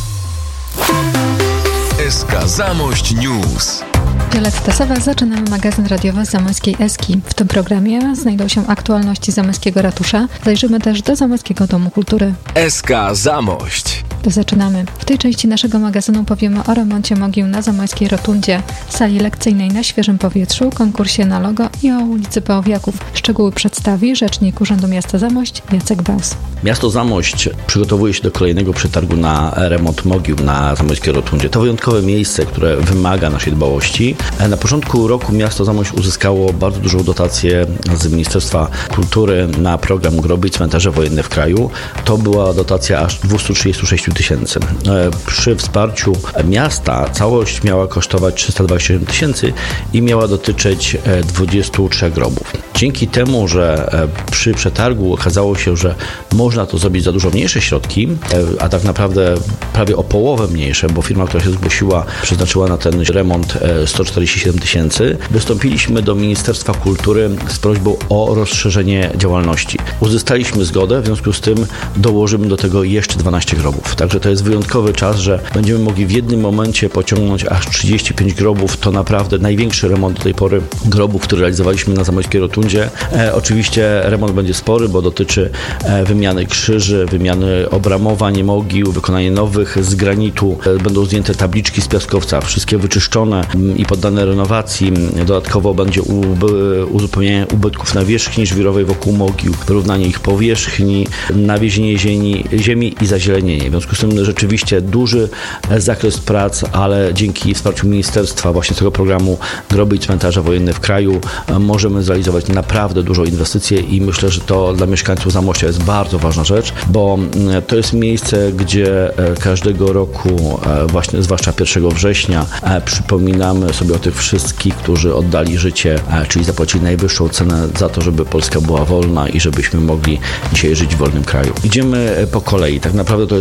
S K Zamość News. Violetta Sowa, zaczynamy magazyn radiowy z Zamojskiej Eski. W tym programie znajdą się aktualności zamojskiego ratusza. Zajrzymy też do Zamojskiego Domu Kultury. S K Zamość. To zaczynamy. W tej części naszego magazynu powiemy o remoncie mogił na Zamojskiej Rotundzie, sali lekcyjnej na świeżym powietrzu, konkursie na logo i o ulicy Pałowiaków. Szczegóły przedstawi rzecznik Urzędu Miasta Zamość Jacek Baus. Miasto Zamość przygotowuje się do kolejnego przetargu na remont mogił na Zamojskiej Rotundzie. To wyjątkowe miejsce, które wymaga naszej dbałości. Na początku roku miasto Zamość uzyskało bardzo dużą dotację z Ministerstwa Kultury na program Groby i Cmentarze Wojenne w kraju. To była dotacja aż dwieście trzydzieści sześć tysięcy. Przy wsparciu miasta całość miała kosztować trzysta dwadzieścia siedem tysięcy i miała dotyczyć dwudziestu trzech grobów. Dzięki temu, że przy przetargu okazało się, że można to zrobić za dużo mniejsze środki, a tak naprawdę prawie o połowę mniejsze, bo firma, która się zgłosiła, przeznaczyła na ten remont sto czterdzieści siedem tysięcy, wystąpiliśmy do Ministerstwa Kultury z prośbą o rozszerzenie działalności. Uzyskaliśmy zgodę, w związku z tym dołożymy do tego jeszcze dwanaście grobów. Także to jest wyjątkowy czas, że będziemy mogli w jednym momencie pociągnąć aż trzydzieści pięć grobów. To naprawdę największy remont do tej pory grobów, który realizowaliśmy na Zamojskiej Rotundzie. E, oczywiście remont będzie spory, bo dotyczy e, wymiany krzyży, wymiany obramowań mogił, wykonanie nowych z granitu. E, będą zdjęte tabliczki z piaskowca, wszystkie wyczyszczone m, i poddane renowacji. Dodatkowo będzie ub, uzupełnienie ubytków nawierzchni żwirowej wokół mogił, wyrównanie ich powierzchni, nawiezienie ziemi, ziemi i zazielenienie. W związku z tym rzeczywiście duży zakres prac, ale dzięki wsparciu ministerstwa właśnie z tego programu Groby i Cmentarze Wojenne w kraju możemy zrealizować naprawdę dużo inwestycji i myślę, że to dla mieszkańców Zamościa jest bardzo ważna rzecz, bo to jest miejsce, gdzie każdego roku, właśnie zwłaszcza pierwszego września, przypominamy sobie o tych wszystkich, którzy oddali życie, czyli zapłacili najwyższą cenę za to, żeby Polska była wolna i żebyśmy mogli dzisiaj żyć w wolnym kraju. Idziemy po kolei. Tak naprawdę to jest kolejny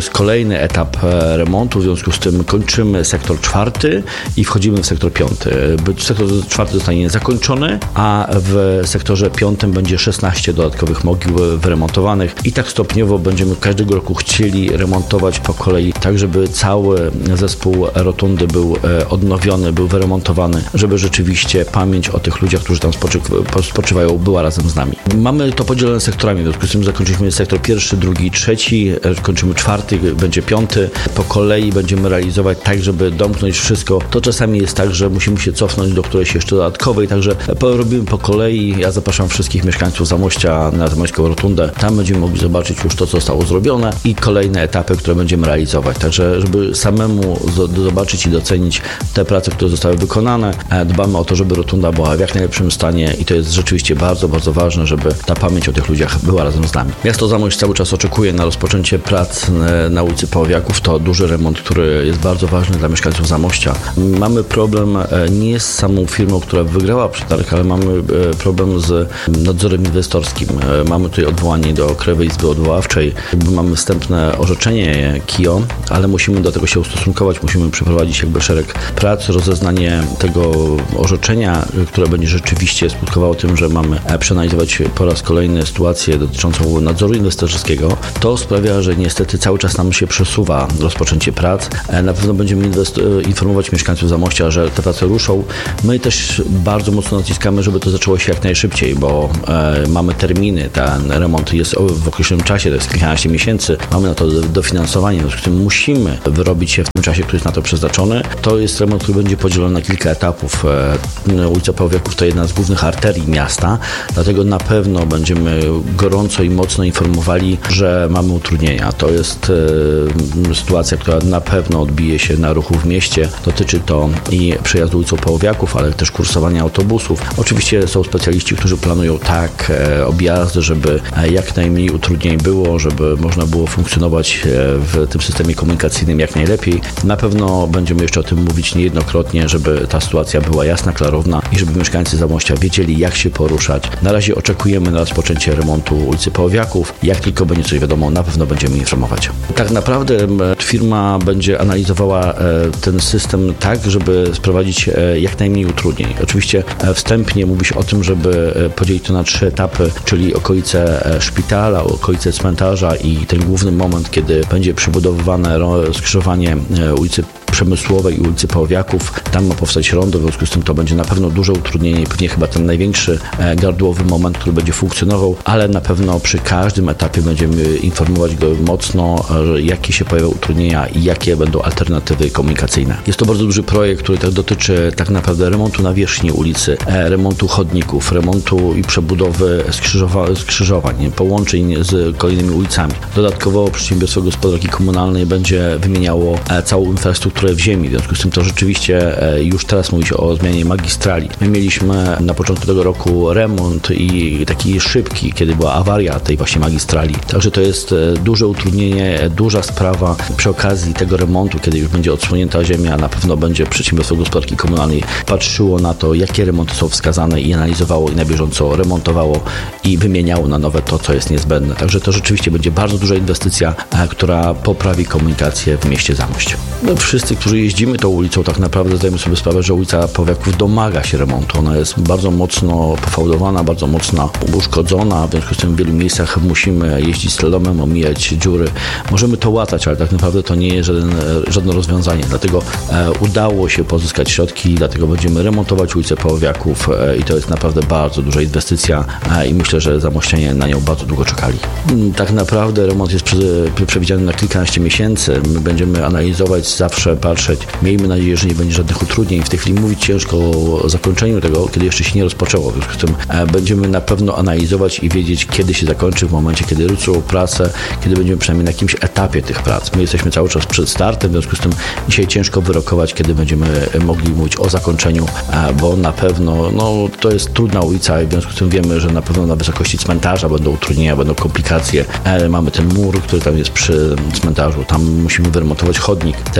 kolejny etap remontu, w związku z tym kończymy sektor czwarty i wchodzimy w sektor piąty. Sektor czwarty zostanie zakończony, a w sektorze piątym będzie szesnaście dodatkowych mogił wyremontowanych i tak stopniowo będziemy każdego roku chcieli remontować po kolei, tak żeby cały zespół rotundy był odnowiony, był wyremontowany, żeby rzeczywiście pamięć o tych ludziach, którzy tam spoczywają, była razem z nami. Mamy to podzielone sektorami, w związku z tym zakończyliśmy sektor pierwszy, drugi, trzeci, kończymy czwarty, będzie piąty. Po kolei będziemy realizować tak, żeby domknąć wszystko. To czasami jest tak, że musimy się cofnąć do którejś jeszcze dodatkowej, także robimy po kolei. Ja zapraszam wszystkich mieszkańców Zamościa na Zamośską Rotundę. Tam będziemy mogli zobaczyć już to, co zostało zrobione i kolejne etapy, które będziemy realizować. Także, żeby samemu zobaczyć i docenić te prace, które zostały wykonane, dbamy o to, żeby Rotunda była w jak najlepszym stanie i to jest rzeczywiście bardzo, bardzo ważne, żeby ta pamięć o tych ludziach była razem z nami. Miasto Zamość cały czas oczekuje na rozpoczęcie prac na ulicy Poławiaków. To duży remont, który jest bardzo ważny dla mieszkańców Zamościa. Mamy problem nie z samą firmą, która wygrała przetarg, ale mamy problem z nadzorem inwestorskim. Mamy tutaj odwołanie do Krajowej Izby Odwoławczej. Mamy wstępne orzeczenie K I O, ale musimy do tego się ustosunkować, musimy przeprowadzić jakby szereg prac, rozeznanie tego orzeczenia, które będzie rzeczywiście skutkowało tym, że mamy przeanalizować po raz kolejny sytuację dotyczącą nadzoru inwestorskiego. To sprawia, że niestety cały czas nam się przesuwa rozpoczęcie prac. Na pewno będziemy inwest- informować mieszkańców Zamościa, że te prace ruszą. My też bardzo mocno naciskamy, żeby to zaczęło się jak najszybciej, bo e, mamy terminy, ten remont jest w określonym czasie, to jest kilkanaście miesięcy, mamy na to dofinansowanie, w związku z tym musimy wyrobić się w tym czasie, który jest na to przeznaczony. To jest remont, który będzie podzielony na kilka etapów. E, ulica Poławiaków to jedna z głównych arterii miasta, dlatego na pewno będziemy gorąco i mocno informowali, że mamy utrudnienia. To jest e, sytuacja, która na pewno odbije się na ruchu w mieście. Dotyczy to i przejazdu ulicą Poławiaków, ale też kursowania autobusów. Oczywiście są specjaliści, którzy planują tak e, objazdy, żeby e, jak najmniej utrudnień było, żeby można było funkcjonować e, w tym systemie komunikacyjnym jak najlepiej. Na pewno będziemy jeszcze o tym mówić niejednokrotnie, żeby ta sytuacja była jasna, klarowna i żeby mieszkańcy Zamościa wiedzieli, jak się poruszać. Na razie oczekujemy na rozpoczęcie remontu ulicy Poławiaków. Jak tylko będzie coś wiadomo, na pewno będziemy informować. Tak naprawdę firma będzie analizowała ten system tak, żeby sprowadzić jak najmniej utrudnień. Oczywiście wstępnie mówi się o tym, żeby podzielić to na trzy etapy, czyli okolice szpitala, okolice cmentarza i ten główny moment, kiedy będzie przebudowywane skrzyżowanie ulicy Przemysłowej i ulicy Poławiaków. Tam ma powstać rondo, w związku z tym to będzie na pewno duże utrudnienie i pewnie chyba ten największy gardłowy moment, który będzie funkcjonował, ale na pewno przy każdym etapie będziemy informować go mocno, jakie się pojawią utrudnienia i jakie będą alternatywy komunikacyjne. Jest to bardzo duży projekt, który tak dotyczy tak naprawdę remontu nawierzchni ulicy, remontu chodników, remontu i przebudowy skrzyżowa- skrzyżowań, połączeń z kolejnymi ulicami. Dodatkowo przedsiębiorstwo gospodarki komunalnej będzie wymieniało całą infrastrukturę w ziemi, w związku z tym to rzeczywiście już teraz mówi się o zmianie magistrali. My mieliśmy na początku tego roku remont i taki szybki, kiedy była awaria tej właśnie magistrali. Także to jest duże utrudnienie, duża sprawa. Przy okazji tego remontu, kiedy już będzie odsłonięta ziemia, na pewno będzie przedsiębiorstwo gospodarki komunalnej patrzyło na to, jakie remonty są wskazane i analizowało i na bieżąco remontowało i wymieniało na nowe to, co jest niezbędne. Także to rzeczywiście będzie bardzo duża inwestycja, która poprawi komunikację w mieście Zamość. No, wszyscy, którzy jeździmy tą ulicą, tak naprawdę zdajemy sobie sprawę, że ulica Poławiaków domaga się remontu. Ona jest bardzo mocno pofałdowana, bardzo mocno uszkodzona, w związku z tym w wielu miejscach musimy jeździć slalomem, omijać dziury. Możemy to łatać, ale tak naprawdę to nie jest żaden, żadne rozwiązanie. Dlatego e, udało się pozyskać środki, dlatego będziemy remontować ulicę Poławiaków e, i to jest naprawdę bardzo duża inwestycja e, i myślę, że zamościanie na nią bardzo długo czekali. Tak naprawdę remont jest przy, przewidziany na kilkanaście miesięcy. My będziemy analizować, zawsze patrzeć. Miejmy nadzieję, że nie będzie żadnych utrudnień. W tej chwili mówić ciężko o zakończeniu tego, kiedy jeszcze się nie rozpoczęło. W związku z tym e, będziemy na pewno analizować i wiedzieć, kiedy się zakończy, w momencie, kiedy ruszą prace, kiedy będziemy przynajmniej na jakimś etapie tych prac. My jesteśmy cały czas przed startem, w związku z tym dzisiaj ciężko wyrokować, kiedy będziemy mogli mówić o zakończeniu, e, bo na pewno no, to jest trudna ulica i w związku z tym wiemy, że na pewno na wysokości cmentarza będą utrudnienia, będą komplikacje. E, mamy ten mur, który tam jest przy cmentarzu, tam musimy wyremontować chodnik. Ten mur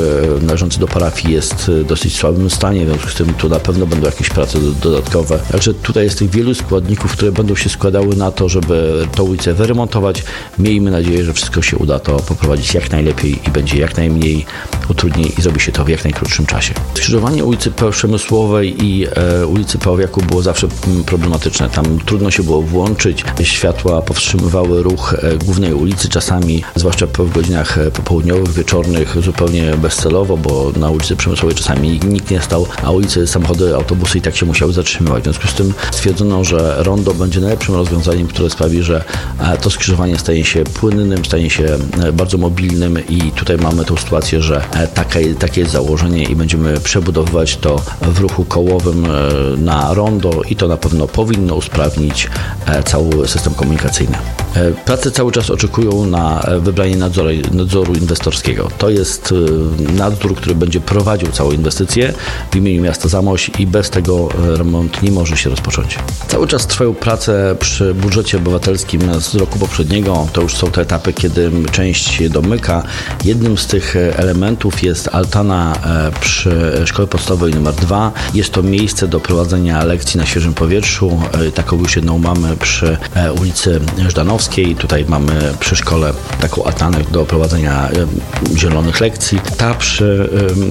należący do parafii jest w dosyć słabym stanie, w związku z tym tu na pewno będą jakieś prace dodatkowe. Także tutaj jest tych wielu składników, które będą się składały na to, żeby tę ulicę wyremontować. Miejmy nadzieję, że wszystko się uda to poprowadzić jak najlepiej i będzie jak najmniej utrudnień i zrobi się to w jak najkrótszym czasie. Skrzyżowanie ulicy Przemysłowej i e, ulicy Paławiaku było zawsze problematyczne. Tam trudno się było włączyć. Światła powstrzymywały ruch e, głównej ulicy czasami, zwłaszcza w godzinach popołudniowych, wieczornych, zupełnie bezcelowo, bo na ulicy Przemysłowej czasami nikt nie stał, a ulicy, samochody, autobusy i tak się musiały zatrzymywać. W związku z tym stwierdzono, że rondo będzie najlepszym rozwiązaniem, które sprawi, że e, to skrzyżowanie stanie się płynnym, stanie się e, bardzo mobilnym i tutaj mamy tą sytuację, że e, takie, takie jest założenie i będziemy przebudowywać to w ruchu kołowym e, na rondo i to na pewno powinno usprawnić e, cały system komunikacyjny. E, prace cały czas oczekują na wybranie nadzoru, nadzoru inwestorskiego. To jest e, nadzór, który będzie prowadził całą inwestycję w imieniu miasta Zamość i bez tego remont nie może się rozpocząć. Cały czas trwają prace przy budżecie obywatelskim z roku poprzedniego. To już są te etapy, kiedy część się domyka. Jednym z tych elementów jest altana przy Szkole Podstawowej numer dwa. Jest to miejsce do prowadzenia lekcji na świeżym powietrzu. Taką już jedną mamy przy ulicy Żdanowskiej. Tutaj mamy przy szkole taką altanę do prowadzenia zielonych lekcji. Ta przy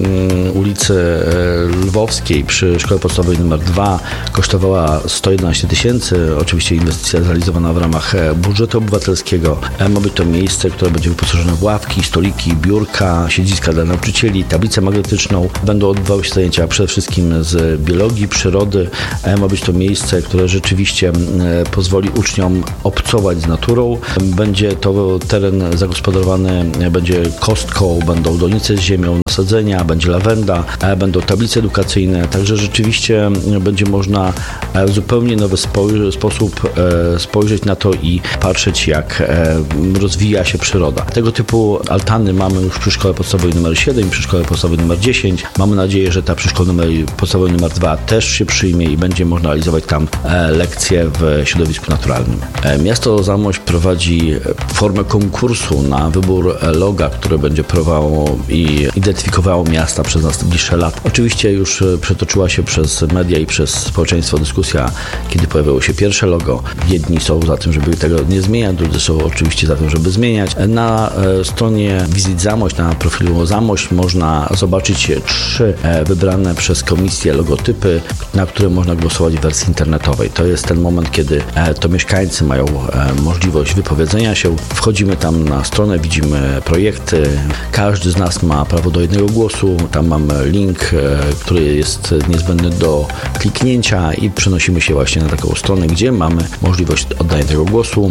ulicy Lwowskiej, przy Szkole Podstawowej numer dwa kosztowała sto jedenaście tysięcy. Oczywiście inwestycja zrealizowana w ramach budżetu obywatelskiego. Ma być to miejsce, które będzie wyposażone w ławki, stoliki, biurka, siedziska dla nauczycieli, tablicę magnetyczną. Będą odbywały się zajęcia przede wszystkim z biologii, przyrody. Ma być to miejsce, które rzeczywiście pozwoli uczniom obcować z naturą. Będzie to teren zagospodarowany, będzie kostką, będą donice z ziemią, nasadzenia, będzie lawenda, będą tablice edukacyjne, także rzeczywiście będzie można w zupełnie nowy spoj- sposób spojrzeć na to i patrzeć, jak rozwija się przyroda. Tego typu altany mamy już przy Szkole Podstawowej numer siedem, przy Szkole Podstawowej numer dziesięć. Mamy nadzieję, że ta przy Szkole numer Podstawowej numer dwa też się przyjmie i będzie można realizować tam lekcje w środowisku naturalnym. Miasto Zamość prowadzi formę konkursu na wybór loga, które będzie prowadziło i identyfikowało miasta przez najbliższe lata. Oczywiście już przetoczyła się przez media i przez społeczeństwo dyskusja, kiedy pojawiło się pierwsze logo. Jedni są za tym, żeby tego nie zmieniać, drudzy są oczywiście za tym, żeby zmieniać. Na stronie Wizyt Zamość, na profilu Zamość można zobaczyć trzy wybrane przez komisję logotypy, na które można głosować w wersji internetowej. To jest ten moment, kiedy to mieszkańcy mają możliwość wypowiedzenia się. Wchodzimy tam na stronę, widzimy projekty. Każdy z nas ma prawo do jednego głosu. Tam mamy link, który jest niezbędny do kliknięcia i przenosimy się właśnie na taką stronę, gdzie mamy możliwość oddania tego głosu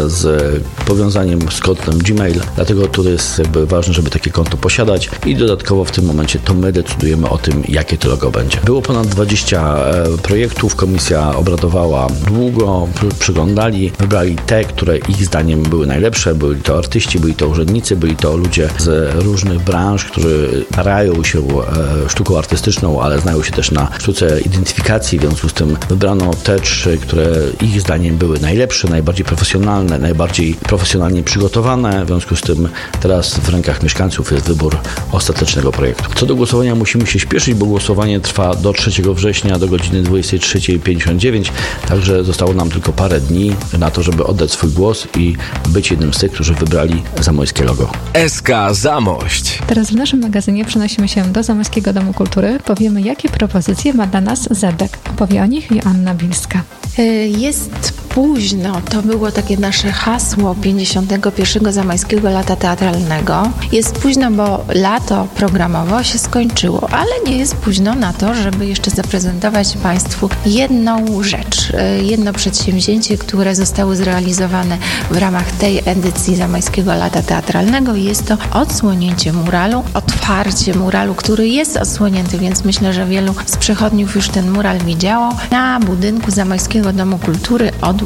z powiązaniem z kodem Gmail. Dlatego tu jest jakby ważne, żeby takie konto posiadać i dodatkowo w tym momencie to my decydujemy o tym, jakie to logo będzie. Było ponad dwadzieścia projektów. Komisja obradowała długo, przyglądali, wybrali te, które ich zdaniem były najlepsze. Byli to artyści, byli to urzędnicy, byli to ludzie z różnych branż, którzy starają się sztuką artystyczną, ale znają się też na sztuce identyfikacji. W związku z tym wybrano te trzy, które ich zdaniem były najlepsze, najbardziej profesjonalne, najbardziej profesjonalnie przygotowane. W związku z tym teraz w rękach mieszkańców jest wybór ostatecznego projektu. Co do głosowania musimy się śpieszyć, bo głosowanie trwa do trzeciego września do godziny dwudziestej trzeciej pięćdziesiąt dziewięć, także zostało nam tylko parę dni na to, żeby oddać swój głos i być jednym z tych, którzy wybrali zamojskie logo. S K Zamość. Teraz w naszym magazynie przenosimy się do Zamojskiego Domu Kultury. Powiemy, jakie propozycje ma dla nas Zedek. Opowie o nich Joanna Bilska. Jest późno, to było takie nasze hasło pięćdziesiątego pierwszego Zamojskiego Lata Teatralnego. Jest późno, bo lato programowo się skończyło, ale nie jest późno na to, żeby jeszcze zaprezentować Państwu jedną rzecz, jedno przedsięwzięcie, które zostały zrealizowane w ramach tej edycji Zamojskiego Lata Teatralnego. Jest to odsłonięcie muralu, otwarcie muralu, który jest odsłonięty, więc myślę, że wielu z przechodniów już ten mural widziało, na budynku Zamojskiego Domu Kultury od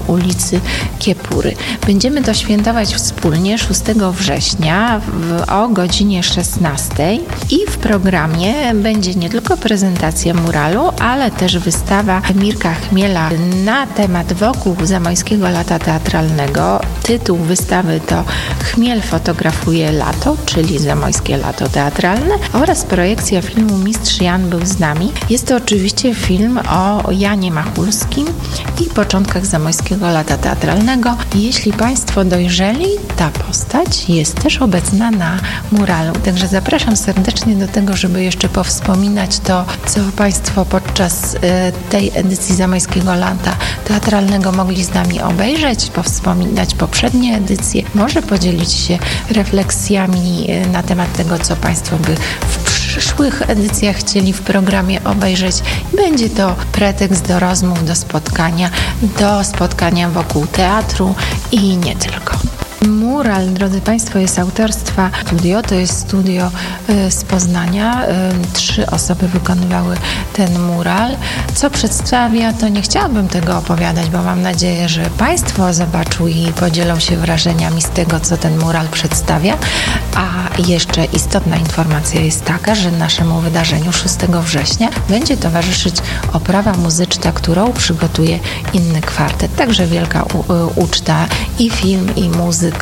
ulicy Kiepury. Będziemy to świętować wspólnie szóstego września w, o godzinie szesnastej i w programie będzie nie tylko prezentacja muralu, ale też wystawa Mirka Chmiela na temat wokół Zamojskiego Lata Teatralnego. Tytuł wystawy to Chmiel fotografuje lato, czyli Zamojskie Lato Teatralne, oraz projekcja filmu Mistrz Jan był z nami. Jest to oczywiście film o Janie Machulskim i początkach Zamojskiego Lata Teatralnego. Jeśli Państwo dojrzeli, ta postać jest też obecna na muralu. Także zapraszam serdecznie do tego, żeby jeszcze powspominać to, co Państwo podczas y, tej edycji Zamojskiego Lata Teatralnego mogli z nami obejrzeć, powspominać poprzednie edycje, może podzielić się refleksjami y, na temat tego, co Państwo by w przyszłych edycjach chcieli w programie obejrzeć. Będzie to pretekst do rozmów, do spotkania, do spotkania wokół teatru i nie tylko. Mural, drodzy Państwo, jest autorstwa studio, to jest studio y, z Poznania. Y, trzy osoby wykonywały ten mural. Co przedstawia, to nie chciałabym tego opowiadać, bo mam nadzieję, że Państwo zobaczą i podzielą się wrażeniami z tego, co ten mural przedstawia. A jeszcze istotna informacja jest taka, że naszemu wydarzeniu szóstego września będzie towarzyszyć oprawa muzyczna, którą przygotuje inny kwartet. Także wielka u, y, uczta i film, i muzyka,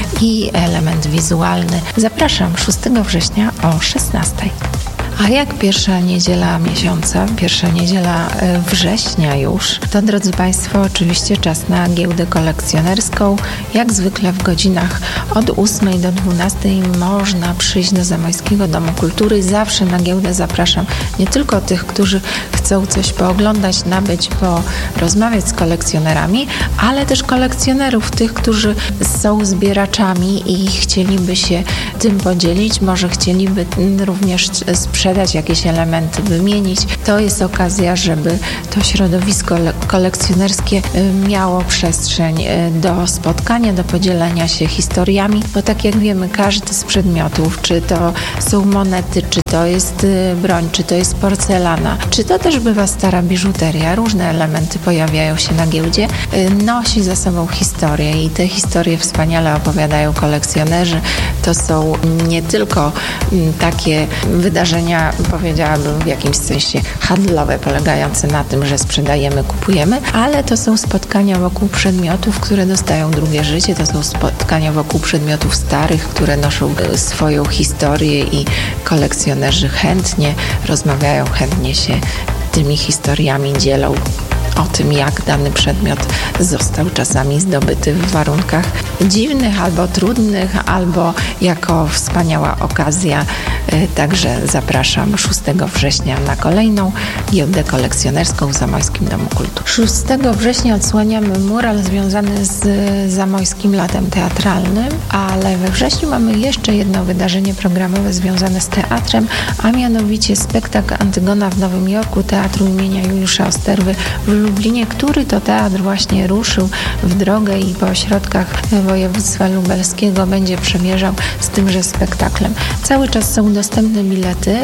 i element wizualny. Zapraszam szóstego września o szesnastej. A jak pierwsza niedziela miesiąca, pierwsza niedziela września już, to drodzy Państwo, oczywiście czas na giełdę kolekcjonerską. Jak zwykle w godzinach od ósmej do dwunastej można przyjść do Zamojskiego Domu Kultury. Zawsze na giełdę zapraszam nie tylko tych, którzy chcą coś pooglądać, nabyć, porozmawiać z kolekcjonerami, ale też kolekcjonerów, tych, którzy są zbieraczami i chcieliby się tym podzielić, może chcieliby również sprzedać jakieś elementy, wymienić. To jest okazja, żeby to środowisko kolekcjonerskie miało przestrzeń do spotkania, do podzielenia się historiami, bo tak jak wiemy, każdy z przedmiotów, czy to są monety, czy to jest broń, czy to jest porcelana, czy to też bywa stara biżuteria, różne elementy pojawiają się na giełdzie, nosi za sobą historię i te historie wspaniale opowiadają kolekcjonerzy. To są nie tylko takie wydarzenia, powiedziałabym w jakimś sensie handlowe, polegające na tym, że sprzedajemy, kupujemy, ale to są spotkania wokół przedmiotów, które dostają drugie życie, to są spotkania wokół przedmiotów starych, które noszą swoją historię i kolekcjonerzy chętnie rozmawiają, chętnie się tymi historiami dzielą o tym, jak dany przedmiot został czasami zdobyty w warunkach dziwnych albo trudnych, albo jako wspaniała okazja. Także zapraszam szóstego września na kolejną giełdę kolekcjonerską w Zamojskim Domu Kultury. szóstego września odsłaniamy mural związany z Zamojskim Latem Teatralnym, ale we wrześniu mamy jeszcze jedno wydarzenie programowe związane z teatrem, a mianowicie spektakl Antygona w Nowym Jorku Teatru imienia Juliusza Osterwy w Lublinie, który to teatr właśnie ruszył w drogę i po ośrodkach województwa lubelskiego będzie przemierzał z tymże spektaklem. Cały czas są dostępne bilety.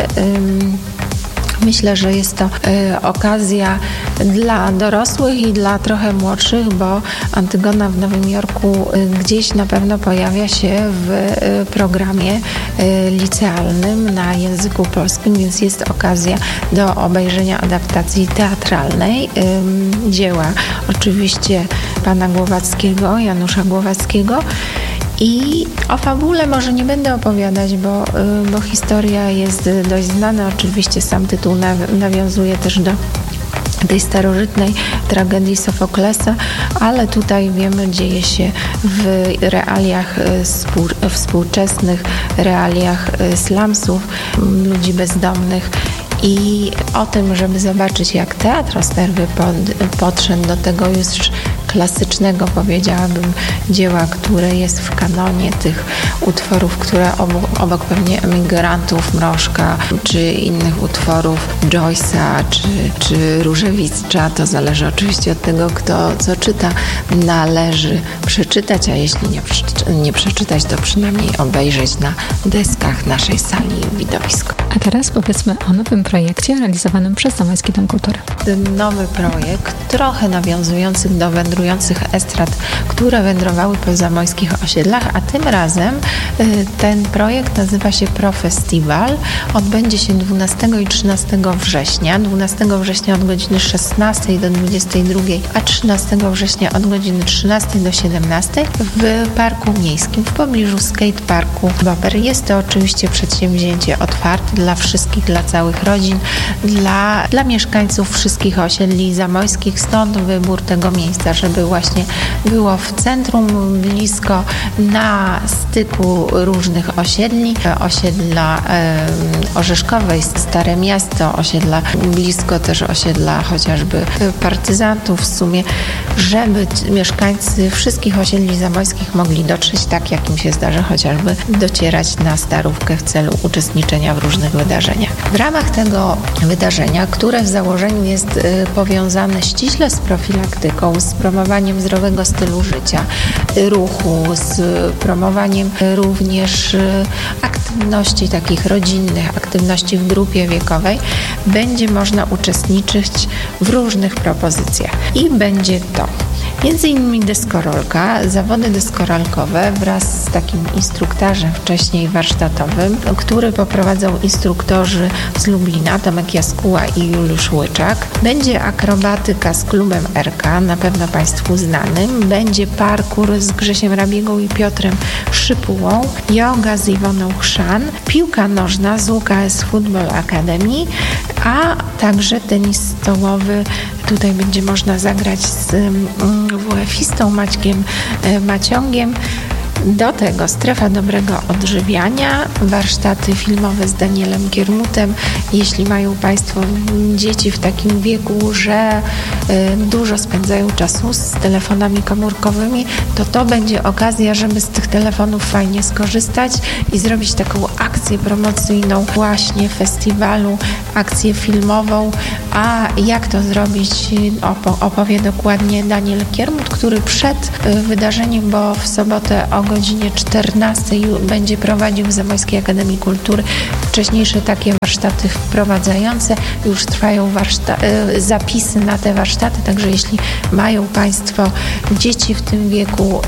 Myślę, że jest to y, okazja dla dorosłych i dla trochę młodszych, bo Antygona w Nowym Jorku y, gdzieś na pewno pojawia się w y, programie y, licealnym na języku polskim, więc jest okazja do obejrzenia adaptacji teatralnej y, dzieła oczywiście pana Głowackiego, Janusza Głowackiego. I o fabule może nie będę opowiadać, bo, bo historia jest dość znana. Oczywiście sam tytuł nawiązuje też do tej starożytnej tragedii Sofoklesa, ale tutaj wiemy, dzieje się w realiach współczesnych, realiach slumsów, ludzi bezdomnych. I o tym, żeby zobaczyć, jak teatr Osterwy pod, podszedł do tego już klasycznego, powiedziałabym, dzieła, które jest w kanonie tych utworów, które obok, obok pewnie Emigrantów, Mrożka, czy innych utworów Joyce'a, czy, czy Różewicza, to zależy oczywiście od tego, kto co czyta, należy przeczytać, a jeśli nie, nie przeczytać, to przynajmniej obejrzeć na deskach naszej sali widowisko. A teraz powiedzmy o nowym projekcie realizowanym przez Zamojski Dom Kultury. Ten nowy projekt, trochę nawiązujący do wędrujących estrad, które wędrowały po zamojskich osiedlach, a tym razem y, ten projekt nazywa się ProFestival. Odbędzie się dwunastego i trzynastego września. dwunastego września od godziny szesnastej do dwudziestej drugiej, a trzynastego września od godziny trzynastej do siedemnastej w Parku Miejskim, w pobliżu skateparku Bober. Jest to oczywiście przedsięwzięcie otwarte dla wszystkich, dla całych rodzin, dla, dla mieszkańców wszystkich osiedli zamojskich, stąd wybór tego miejsca, żeby właśnie było w centrum, blisko, na styku różnych osiedli, osiedla e, Orzeszkowej, Stare Miasto, osiedla blisko też osiedla chociażby partyzantów, w sumie, żeby mieszkańcy wszystkich osiedli zamojskich mogli dotrzeć tak, jak im się zdarzy chociażby docierać na Starówkę w celu uczestniczenia w różnych wydarzeniach. W ramach tego wydarzenia, które w założeniu jest y, powiązane ściśle z profilaktyką, z promowaniem zdrowego stylu życia, y, ruchu, z y, promowaniem y, również y, aktywności takich rodzinnych, aktywności w grupie wiekowej, będzie można uczestniczyć w różnych propozycjach. I będzie to między innymi deskorolka, zawody deskorolkowe wraz z takim instruktarzem wcześniej warsztatowym, który poprowadzą instruktorzy z Lublina, Tomek Jaskuła i Juliusz Łyczak. Będzie akrobatyka z klubem R K, na pewno Państwu znanym. Będzie parkour z Grzesiem Rabiegą i Piotrem Szypułą, joga z Iwoną Chrzan, piłka nożna z U K S Football Academy, a także tenis stołowy. Tutaj będzie można zagrać z W F-istą Maćkiem Maciągiem. Do tego strefa dobrego odżywiania, warsztaty filmowe z Danielem Kiermutem. Jeśli mają Państwo dzieci w takim wieku, że y, dużo spędzają czasu z telefonami komórkowymi, to to będzie okazja, żeby z tych telefonów fajnie skorzystać i zrobić taką akcję promocyjną właśnie festiwalu, akcję filmową. A jak to zrobić, opo- opowie dokładnie Daniel Kiermut, który przed y, wydarzeniem, bo w sobotę o godzinie czternastej będzie prowadził w Zamojskiej Akademii Kultury wcześniejsze takie warsztaty wprowadzające. Już trwają warszta- zapisy na te warsztaty, także jeśli mają Państwo dzieci w tym wieku,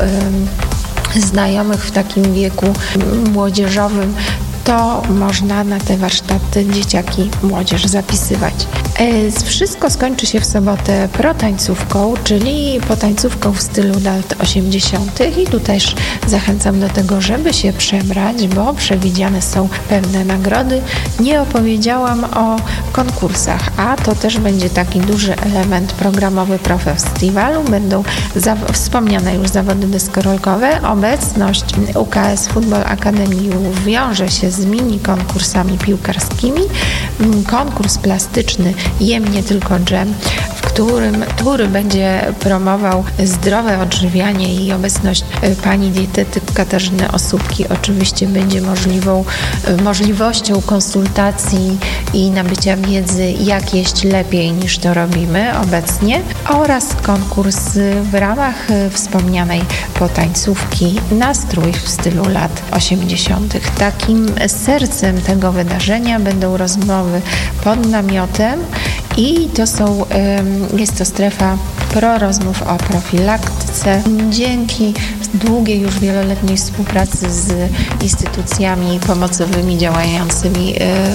znajomych w takim wieku młodzieżowym, to można na te warsztaty dzieciaki, młodzież zapisywać. Wszystko skończy się w sobotę protańcówką, czyli potańcówką w stylu lat osiemdziesiątych i tu też zachęcam do tego, żeby się przebrać, bo przewidziane są pewne nagrody. Nie opowiedziałam o konkursach, a to też będzie taki duży element programowy ProFestiwalu. Będą za, wspomniane już zawody deskorolkowe. Obecność U K S Football Academy wiąże się z mini konkursami piłkarskimi. Konkurs plastyczny Jem nie tylko dżem, w którym, który będzie promował zdrowe odżywianie i obecność pani dietetyk Katarzyny Osóbki oczywiście będzie możliwą, możliwością konsultacji i nabycia wiedzy, jak jeść lepiej niż to robimy obecnie, oraz konkurs w ramach wspomnianej potańcówki Nastrój w stylu lat osiemdziesiątych. Takim sercem tego wydarzenia będą rozmowy pod namiotem i to są, jest to strefa prorozmów o profilaktyce. Dzięki długiej już wieloletniej współpracy z instytucjami pomocowymi działającymi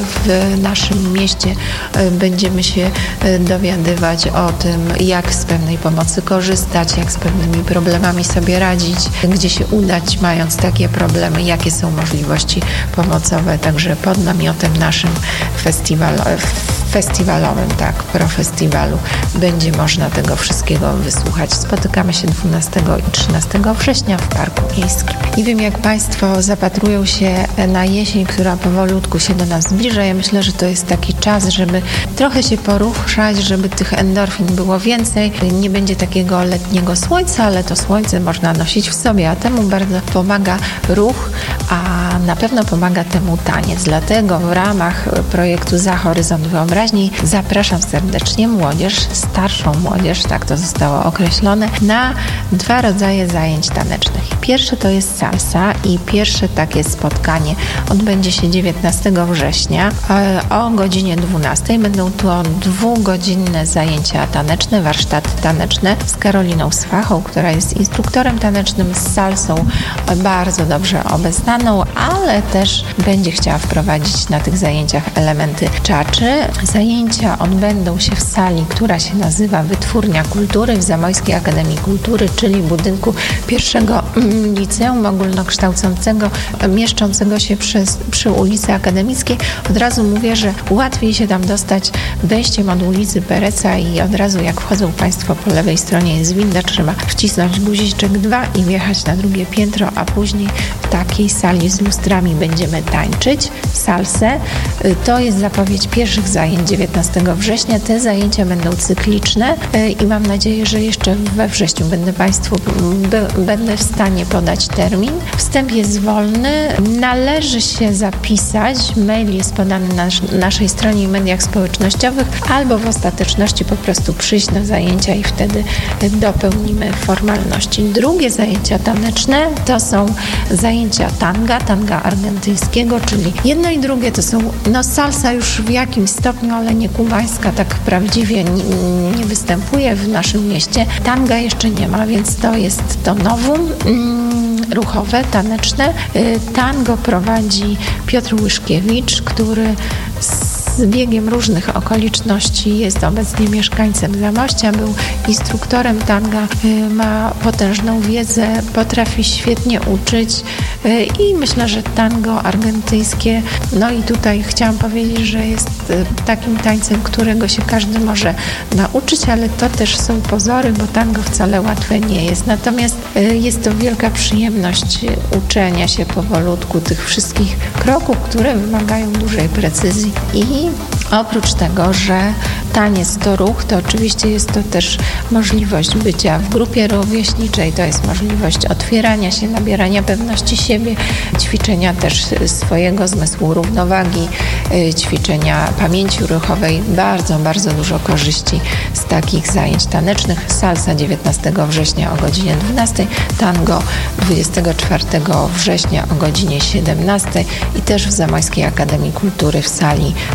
w naszym mieście będziemy się dowiadywać o tym, jak z pewnej pomocy korzystać, jak z pewnymi problemami sobie radzić, gdzie się udać, mając takie problemy, jakie są możliwości pomocowe. Także pod namiotem naszym festiwal, festiwalowym, tak, ProFestiwalu będzie można tego wszystkiego wysłuchać. Spotykamy się dwunastego i trzynastego września w Parku Miejskim. Nie wiem, jak Państwo zapatrują się na jesień, która powolutku się do nas zbliża. Ja myślę, że to jest taki czas, żeby trochę się poruszać, żeby tych endorfin było więcej. Nie będzie takiego letniego słońca, ale to słońce można nosić w sobie, a temu bardzo pomaga ruch, a na pewno pomaga temu taniec. Dlatego w ramach projektu Za Horyzont Wyobraźni zapraszam serdecznie młodzież, starszą młodzież, tak to zostało określone, na dwa rodzaje zajęć tanecznych. Pierwsze to jest salsa i pierwsze takie spotkanie odbędzie się dziewiętnastego września o godzinie dwunastej. Będą to dwugodzinne zajęcia taneczne, warsztaty taneczne z Karoliną Swachą, która jest instruktorem tanecznym, z salsą bardzo dobrze obeznaną, ale też będzie chciała wprowadzić na tych zajęciach elementy czaczy. Zajęcia odbędą się w sali, która się nazywa Wytwórnia Kultury w Zamojskiej Akademii Kultury, czyli budynku pierwszego liceum ogólnokształcącego, mieszczącego się przy, przy ulicy Akademickiej. Od razu mówię, że łatwiej się tam dostać wejściem od ulicy Pereca i od razu jak wchodzą Państwo po lewej stronie jest winda, trzeba wcisnąć guziczek dwa i wjechać na drugie piętro, a później w takiej sali z lustrami będziemy tańczyć salsę. To jest zapowiedź pierwszych zajęć dziewiętnastego września. Te zajęcia będą cykliczne i mam nadzieję, że jeszcze we wrześniu będę Państwu b- będę w stanie podać termin. Wstęp jest wolny. Należy się zapisać. Mail jest podany na naszej stronie i mediach społecznościowych, albo w ostateczności po prostu przyjść na zajęcia i wtedy dopełnimy formalności. Drugie zajęcia taneczne to są zajęcia tanga, tanga argentyńskiego, czyli jedno i drugie to są, no salsa już w jakimś stopniu, ale nie kubańska, tak prawdziwie nie, nie występuje w naszym mieście. Tanga jeszcze nie ma, więc to jest to nowum. Ruchowe, taneczne. Tango prowadzi Piotr Łyszkiewicz, który z biegiem różnych okoliczności jest obecnie mieszkańcem Zamościa, był instruktorem tanga, ma potężną wiedzę, potrafi świetnie uczyć i myślę, że tango argentyńskie, no i tutaj chciałam powiedzieć, że jest takim tańcem, którego się każdy może nauczyć, ale to też są pozory, bo tango wcale łatwe nie jest. Natomiast jest to wielka przyjemność uczenia się powolutku tych wszystkich kroków, które wymagają dużej precyzji i oprócz tego, że taniec to ruch, to oczywiście jest to też możliwość bycia w grupie rówieśniczej, to jest możliwość otwierania się, nabierania pewności siebie, ćwiczenia też swojego zmysłu równowagi, ćwiczenia pamięci ruchowej. Bardzo, bardzo dużo korzyści z takich zajęć tanecznych. Salsa dziewiętnastego września o godzinie dwunastej, tango dwudziestego czwartego września o godzinie siedemnastej i też w Zamojskiej Akademii Kultury w sali